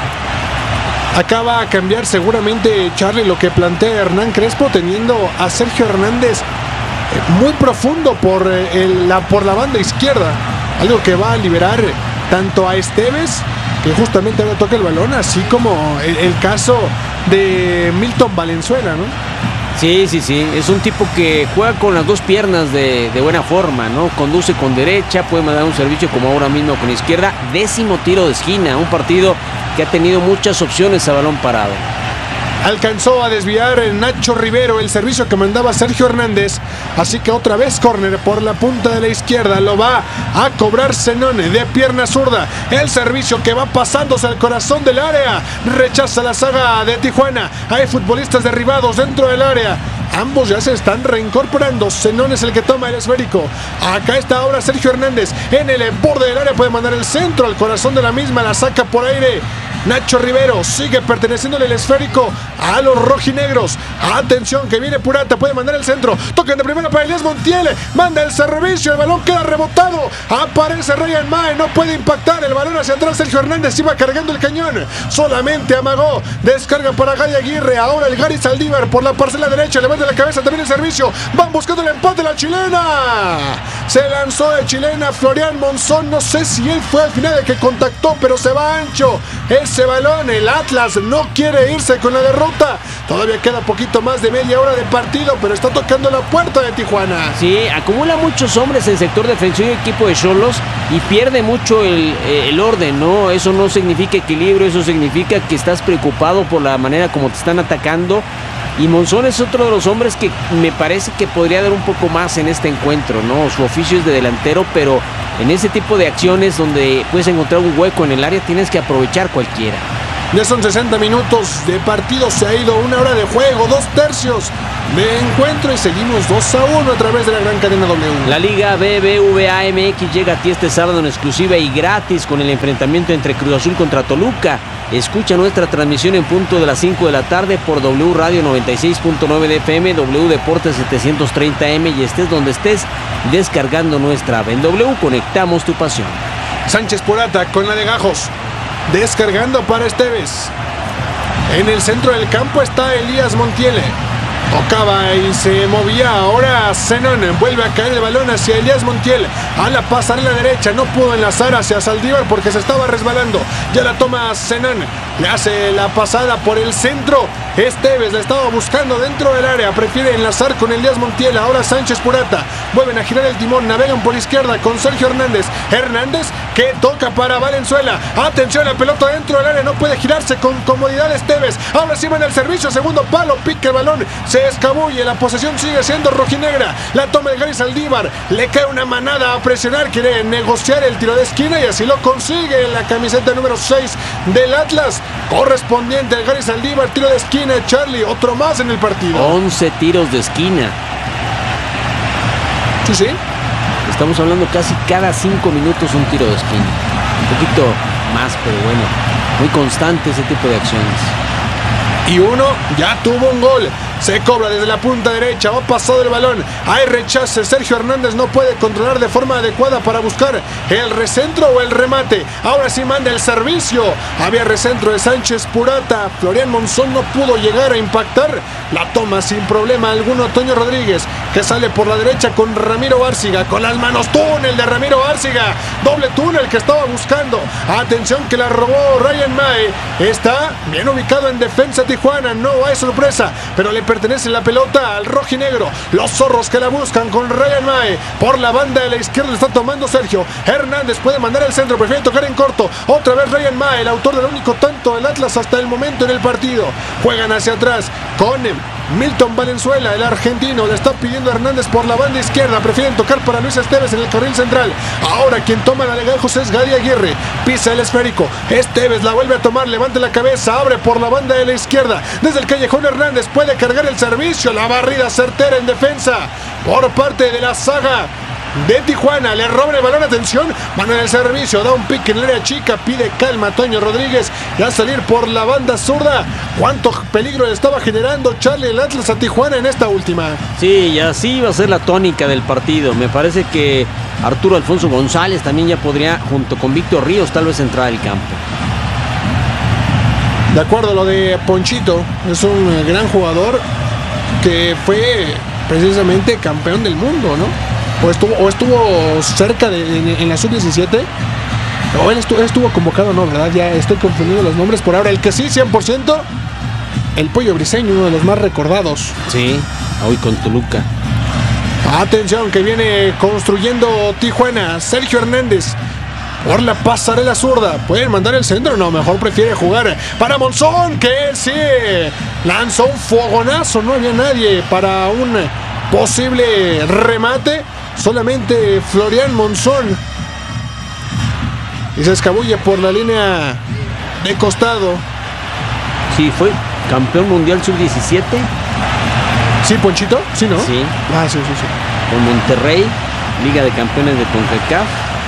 Acá va a cambiar seguramente, Charlie, lo que plantea Hernán Crespo, teniendo a Sergio Hernández muy profundo por, el, la, por la banda izquierda. Algo que va a liberar tanto a Esteves, que justamente ahora toca el balón, así como el, el caso de Milton Valenzuela, ¿no? Sí, sí, sí, es un tipo que juega con las dos piernas de, de buena forma, ¿no? Conduce con derecha, puede mandar un servicio como ahora mismo con izquierda. Décimo tiro de esquina, un partido que ha tenido muchas opciones a balón parado. Alcanzó a desviar Nacho Rivero el servicio que mandaba Sergio Hernández. Así que otra vez córner por la punta de la izquierda. Lo va a cobrar Zenón de pierna zurda. El servicio que va pasándose al corazón del área. Rechaza la saga de Tijuana. Hay futbolistas derribados dentro del área. Ambos ya se están reincorporando. Zenón es el que toma el esférico. Acá está ahora Sergio Hernández. En el borde del área puede mandar el centro al corazón de la misma. La saca por aire Nacho Rivero. Sigue perteneciéndole el esférico a los rojinegros. Atención que viene Purata. Puede mandar el centro. Tocan de primera para Elías Montiel. Manda el servicio. El balón queda rebotado. Aparece Ryan Mae. No puede impactar. El balón hacia atrás. Sergio Hernández iba cargando el cañón. Solamente amagó. Descarga para Gary Aguirre. Ahora el Gary Saldívar por la parcela derecha. Levanta la cabeza. También el servicio. Van buscando el empate. La chilena. Se lanzó de chilena Florian Monzón. No sé si él fue al final el que contactó, pero se va ancho ese balón. El Atlas no quiere irse con la derrota. Todavía queda poquito más de media hora de partido, pero está tocando la puerta de Tijuana. Sí, acumula muchos hombres en el sector defensivo y equipo de Xolos y pierde mucho el, el orden, ¿no? Eso no significa equilibrio, eso significa que estás preocupado por la manera como te están atacando Y Monzón es otro de los hombres que me parece que podría dar un poco más en este encuentro, ¿no? Su oficio es de delantero, pero en ese tipo de acciones donde puedes encontrar un hueco en el área, tienes que aprovechar cualquiera. Ya son sesenta minutos de partido, se ha ido una hora de juego, dos tercios de encuentro y seguimos dos a uno a través de la gran cadena W. La Liga B B V A M X llega a ti este sábado en exclusiva y gratis con el enfrentamiento entre Cruz Azul contra Toluca. Escucha nuestra transmisión en punto de las cinco de la tarde por W Radio noventa y seis punto nueve de F M, W Deportes setecientos treinta M y estés donde estés descargando nuestra app. En W conectamos tu pasión. Sánchez Purata con la de Gajos. Descargando para Esteves. En el centro del campo está Elías Montiel. Tocaba y se movía. Ahora Zenón vuelve a caer el balón hacia Elías Montiel. A la pasarela derecha. No pudo enlazar hacia Saldívar porque se estaba resbalando. Ya la toma Zenón. Le hace la pasada por el centro. Esteves la estaba buscando dentro del área. Prefiere enlazar con Elías Montiel. Ahora Sánchez Purata. Vuelven a girar el timón. Navegan por izquierda con Sergio Hernández. Hernández que toca para Valenzuela. Atención, la pelota dentro del área. No puede girarse con comodidad Esteves. Ahora sí va en el servicio. Segundo palo. Pica el balón. Se escabulle. La posesión sigue siendo rojinegra. La toma de Gary Saldívar. Le cae una manada a presionar. Quiere negociar el tiro de esquina y así lo consigue. La camiseta número seis del Atlas. Correspondiente al Gary Saldívar. Tiro de esquina. Charlie, otro más en el partido. once tiros de esquina. Sí, sí. Estamos hablando casi cada cinco minutos un tiro de esquina. Un poquito más, pero bueno, muy constante ese tipo de acciones. Y uno ya tuvo un gol. Se cobra desde la punta derecha. Va pasado el balón. Hay rechace. Sergio Hernández no puede controlar de forma adecuada para buscar el recentro o el remate. Ahora sí manda el servicio. Había recentro de Sánchez Purata. Florian Monzón no pudo llegar a impactar. La toma sin problema alguno Toño Rodríguez, que sale por la derecha con Ramiro Bárciga. Con las manos, túnel de Ramiro Bárciga. Doble túnel que estaba buscando. Atención que la robó Ryan Mae. Está bien ubicado en defensa Tijuana. No hay sorpresa, pero le pertenece la pelota al rojinegro. Los zorros que la buscan con Ryan Mae. Por la banda de la izquierda está tomando Sergio Hernández. Puede mandar el centro, prefiere tocar en corto. Otra vez Ryan Mae, el autor del único tanto del Atlas hasta el momento en el partido. Juegan hacia atrás con Milton Valenzuela, el argentino. Le está pidiendo a Hernández por la banda izquierda. Prefieren tocar para Luis Esteves en el carril central. Ahora quien toma la de Gajos es Gadi Aguirre. Pisa el esférico. Esteves la vuelve a tomar. Levanta la cabeza. Abre por la banda de la izquierda. Desde el callejón Hernández puede cargar el servicio. La barrida certera en defensa por parte de la saga de Tijuana. Le roban el balón, atención, van en el servicio, da un pique en el área chica, pide calma a Toño Rodríguez y a salir por la banda zurda. ¿Cuánto peligro le estaba generando Charlie el Atlas a Tijuana en esta última? Sí, y así va a ser la tónica del partido. Me parece que Arturo Alfonso González también ya podría, junto con Víctor Ríos, tal vez entrar al campo. De acuerdo, lo de Ponchito, es un gran jugador que fue precisamente campeón del mundo, ¿no? O estuvo, o estuvo cerca de, en, en la sub diecisiete. O él estuvo, estuvo convocado, no, ¿verdad? Ya estoy confundiendo los nombres por ahora. El que sí, cien por ciento, el Pollo Briseño, uno de los más recordados. Sí, hoy con Toluca. Atención, que viene construyendo Tijuana. Sergio Hernández por la pasarela zurda. ¿Pueden mandar el centro? No, mejor prefiere jugar para Monzón, que sí lanzó un fogonazo. No había nadie para un posible remate. Solamente Florian Monzón. Y se escabulle por la línea de costado. Sí, fue campeón mundial sub diecisiete. ¿Sí, Ponchito? Sí, ¿no? Sí. Ah, sí, sí, sí. Con Monterrey, Liga de Campeones de CONCACAF.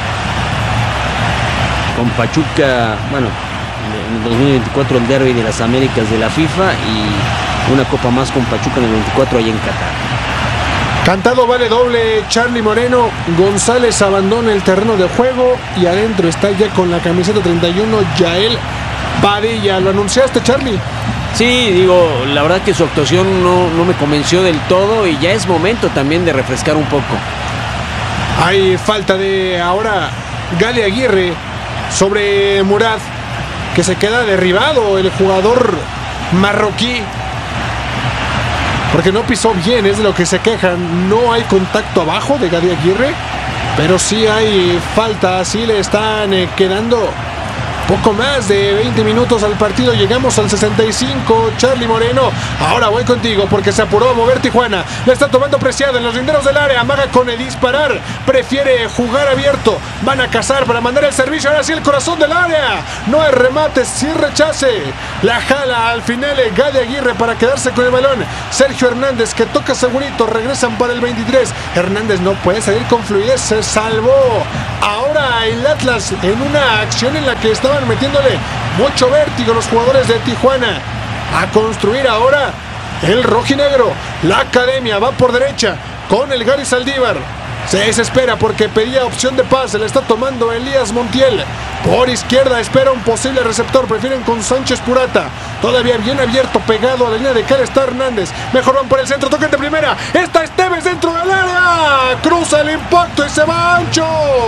Con Pachuca, bueno, en el dos mil veinticuatro el derbi de las Américas de la FIFA y una copa más con Pachuca en el veinticuatro allá en Qatar. Cantado vale doble. Charlie Moreno. González abandona el terreno de juego y adentro está ya con la camiseta treinta y uno Yael Padilla. ¿Lo anunciaste, Charlie? Sí, digo, la verdad que su actuación no, no me convenció del todo y ya es momento también de refrescar un poco. Hay falta de ahora Gale Aguirre sobre Murad, que se queda derribado el jugador marroquí porque no pisó bien, es de lo que se quejan. No hay contacto abajo de Gadi Aguirre, pero sí hay falta. Así le están eh, quedando Poco más de veinte minutos al partido, llegamos al sesenta y cinco. Charlie Moreno, ahora voy contigo porque se apuró a mover Tijuana. Le está tomando Preciado en los linderos del área. Amaga con el disparar, prefiere jugar abierto. Van a cazar para mandar el servicio. Ahora sí el corazón del área. No hay remate, sí rechace. La jala al final Gadi Aguirre para quedarse con el balón. Sergio Hernández que toca segurito. Regresan para el veintitrés. Hernández no puede salir con fluidez. Se salvó. Ahora el Atlas en una acción en la que estaban metiéndole mucho vértigo los jugadores de Tijuana. A construir ahora el rojinegro. La academia va por derecha con el Gary Saldívar. Se desespera porque pedía opción de pase. Le está tomando Elías Montiel. Por izquierda espera un posible receptor. Prefieren con Sánchez Purata. Todavía bien abierto, pegado a la línea de cara está Hernández. Mejor van por el centro, toquen de primera. Está Esteves dentro del área. Cruza el impacto y se va ancho.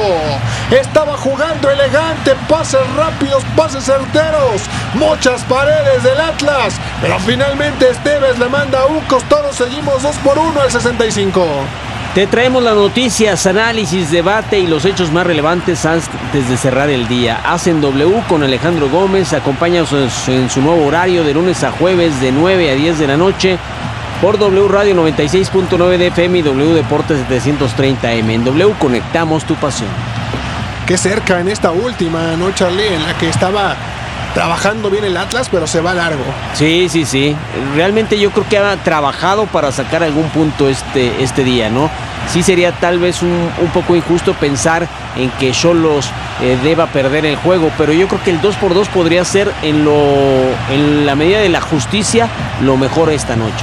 Estaba jugando elegante. Pases rápidos, pases certeros. Muchas paredes del Atlas. Pero finalmente Esteves le manda a un costado. Seguimos dos por uno al sesenta y cinco. Te traemos las noticias, análisis, debate y los hechos más relevantes antes de cerrar el día. Hacen W con Alejandro Gómez, acompáñanos en su nuevo horario de lunes a jueves de nueve a diez de la noche por W Radio noventa y seis punto nueve de F M y W Deportes setecientos treinta M. En W conectamos tu pasión. Qué cerca en esta última, ¿no, Charlie? En la que estaba trabajando bien el Atlas, pero se va largo. Sí, sí, sí. Realmente yo creo que ha trabajado para sacar algún punto este, este día, ¿no? Sí sería tal vez un, un poco injusto pensar en que Xolos eh, deba perder el juego, pero yo creo que el dos por dos podría ser en, lo, en la medida de la justicia lo mejor esta noche,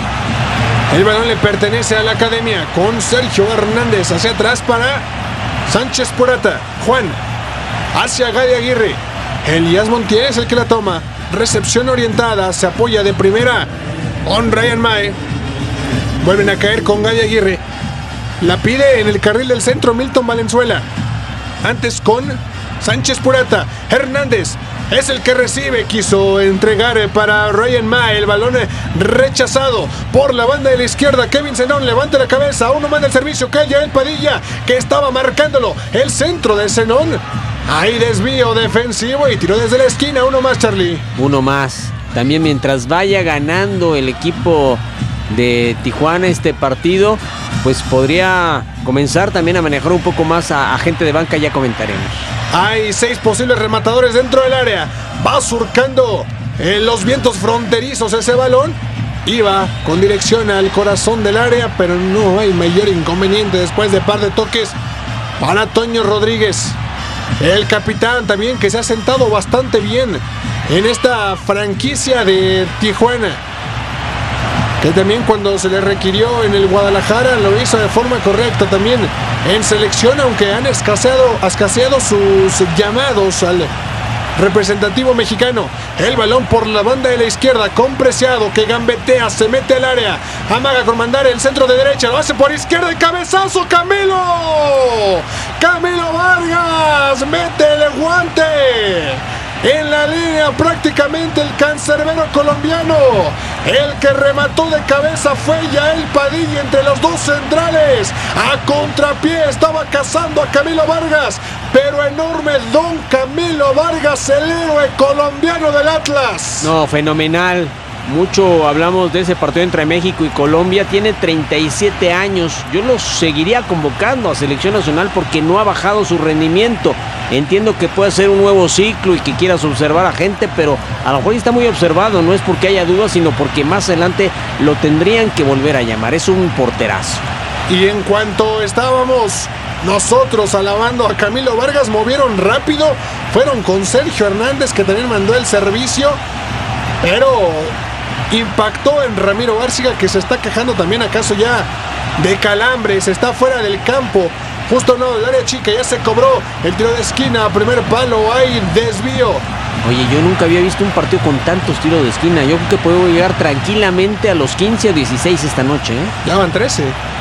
¿eh? El balón le pertenece a la academia con Sergio Hernández hacia atrás para Sánchez Purata. Juan hacia Gadi Aguirre. Elías Montiel es el que la toma. Recepción orientada, se apoya de primera con Ryan Mae. Vuelven a caer con Gadi Aguirre. La pide en el carril del centro Milton Valenzuela. Antes con Sánchez Purata. Hernández es el que recibe. Quiso entregar para Ryan Mae. El balón rechazado por la banda de la izquierda. Kevin Zenón levanta la cabeza. Uno manda el servicio. Calla el Padilla que estaba marcándolo. El centro de Zenón. Hay desvío defensivo y tiró desde la esquina. Uno más, Charlie. Uno más. También mientras vaya ganando el equipo de Tijuana este partido, pues podría comenzar también a manejar un poco más a, a gente de banca, ya comentaremos. Hay seis posibles rematadores dentro del área. Va surcando eh, los vientos fronterizos ese balón. Iba con dirección al corazón del área, pero no hay mayor inconveniente después de par de toques para Toño Rodríguez. El capitán también que se ha sentado bastante bien en esta franquicia de Tijuana. Que también cuando se le requirió en el Guadalajara lo hizo de forma correcta también en selección, aunque han escaseado, escaseado sus llamados al representativo mexicano. El balón por la banda de la izquierda con Preciado que gambetea, se mete al área. Amaga con mandar el centro de derecha, lo hace por izquierda y cabezazo. Camilo Camilo Vargas mete el guante en la línea, prácticamente el cancerbero colombiano. El que remató de cabeza fue Yael Padilla entre los dos centrales. A contrapié estaba cazando a Camilo Vargas, pero enorme don Camilo Vargas, el héroe colombiano del Atlas. No, fenomenal. Mucho hablamos de ese partido entre México y Colombia. Tiene treinta y siete años. Yo lo seguiría convocando a selección nacional porque no ha bajado su rendimiento. Entiendo que puede ser un nuevo ciclo y que quieras observar a gente, pero a lo mejor está muy observado. No es porque haya dudas, sino porque más adelante lo tendrían que volver a llamar. Es un porterazo. Y en cuanto estábamos nosotros alabando a Camilo Vargas, movieron rápido. Fueron con Sergio Hernández, que también mandó el servicio, pero impactó en Ramiro Bárcega, que se está quejando también acaso ya de calambres. Está fuera del campo, justo no del área chica. Ya se cobró el tiro de esquina, primer palo, hay desvío. Oye, yo nunca había visto un partido con tantos tiros de esquina. Yo creo que puedo llegar tranquilamente a los quince o dieciséis esta noche, ¿eh? Ya van trece.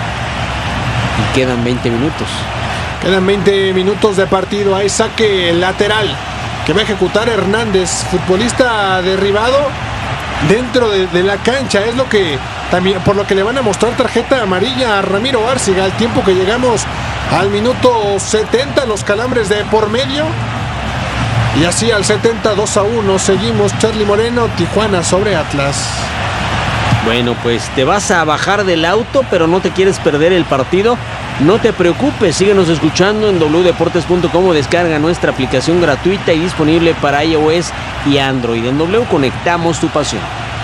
Y quedan veinte minutos. Quedan veinte minutos de partido. Hay saque lateral que va a ejecutar Hernández, futbolista derribado dentro de, de la cancha. Es lo que también, por lo que le van a mostrar tarjeta amarilla a Ramiro Bárcega al tiempo que llegamos al minuto setenta, los calambres de por medio. Y así al setenta, dos a uno, seguimos. Charlie Moreno, Tijuana sobre Atlas. Bueno, pues te vas a bajar del auto, pero no te quieres perder el partido. No te preocupes, síguenos escuchando en doble u deportes punto com o descarga nuestra aplicación gratuita y disponible para iOS y Android. En W conectamos tu pasión.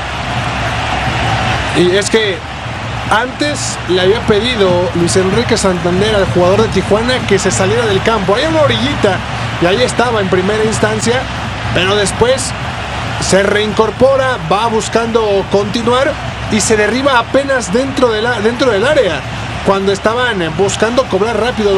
Y es que antes le había pedido Luis Enrique Santander al jugador de Tijuana que se saliera del campo. Hay una orillita y ahí estaba en primera instancia, pero después se reincorpora, va buscando continuar y se derriba apenas dentro, de la, dentro del área, cuando estaban buscando cobrar rápido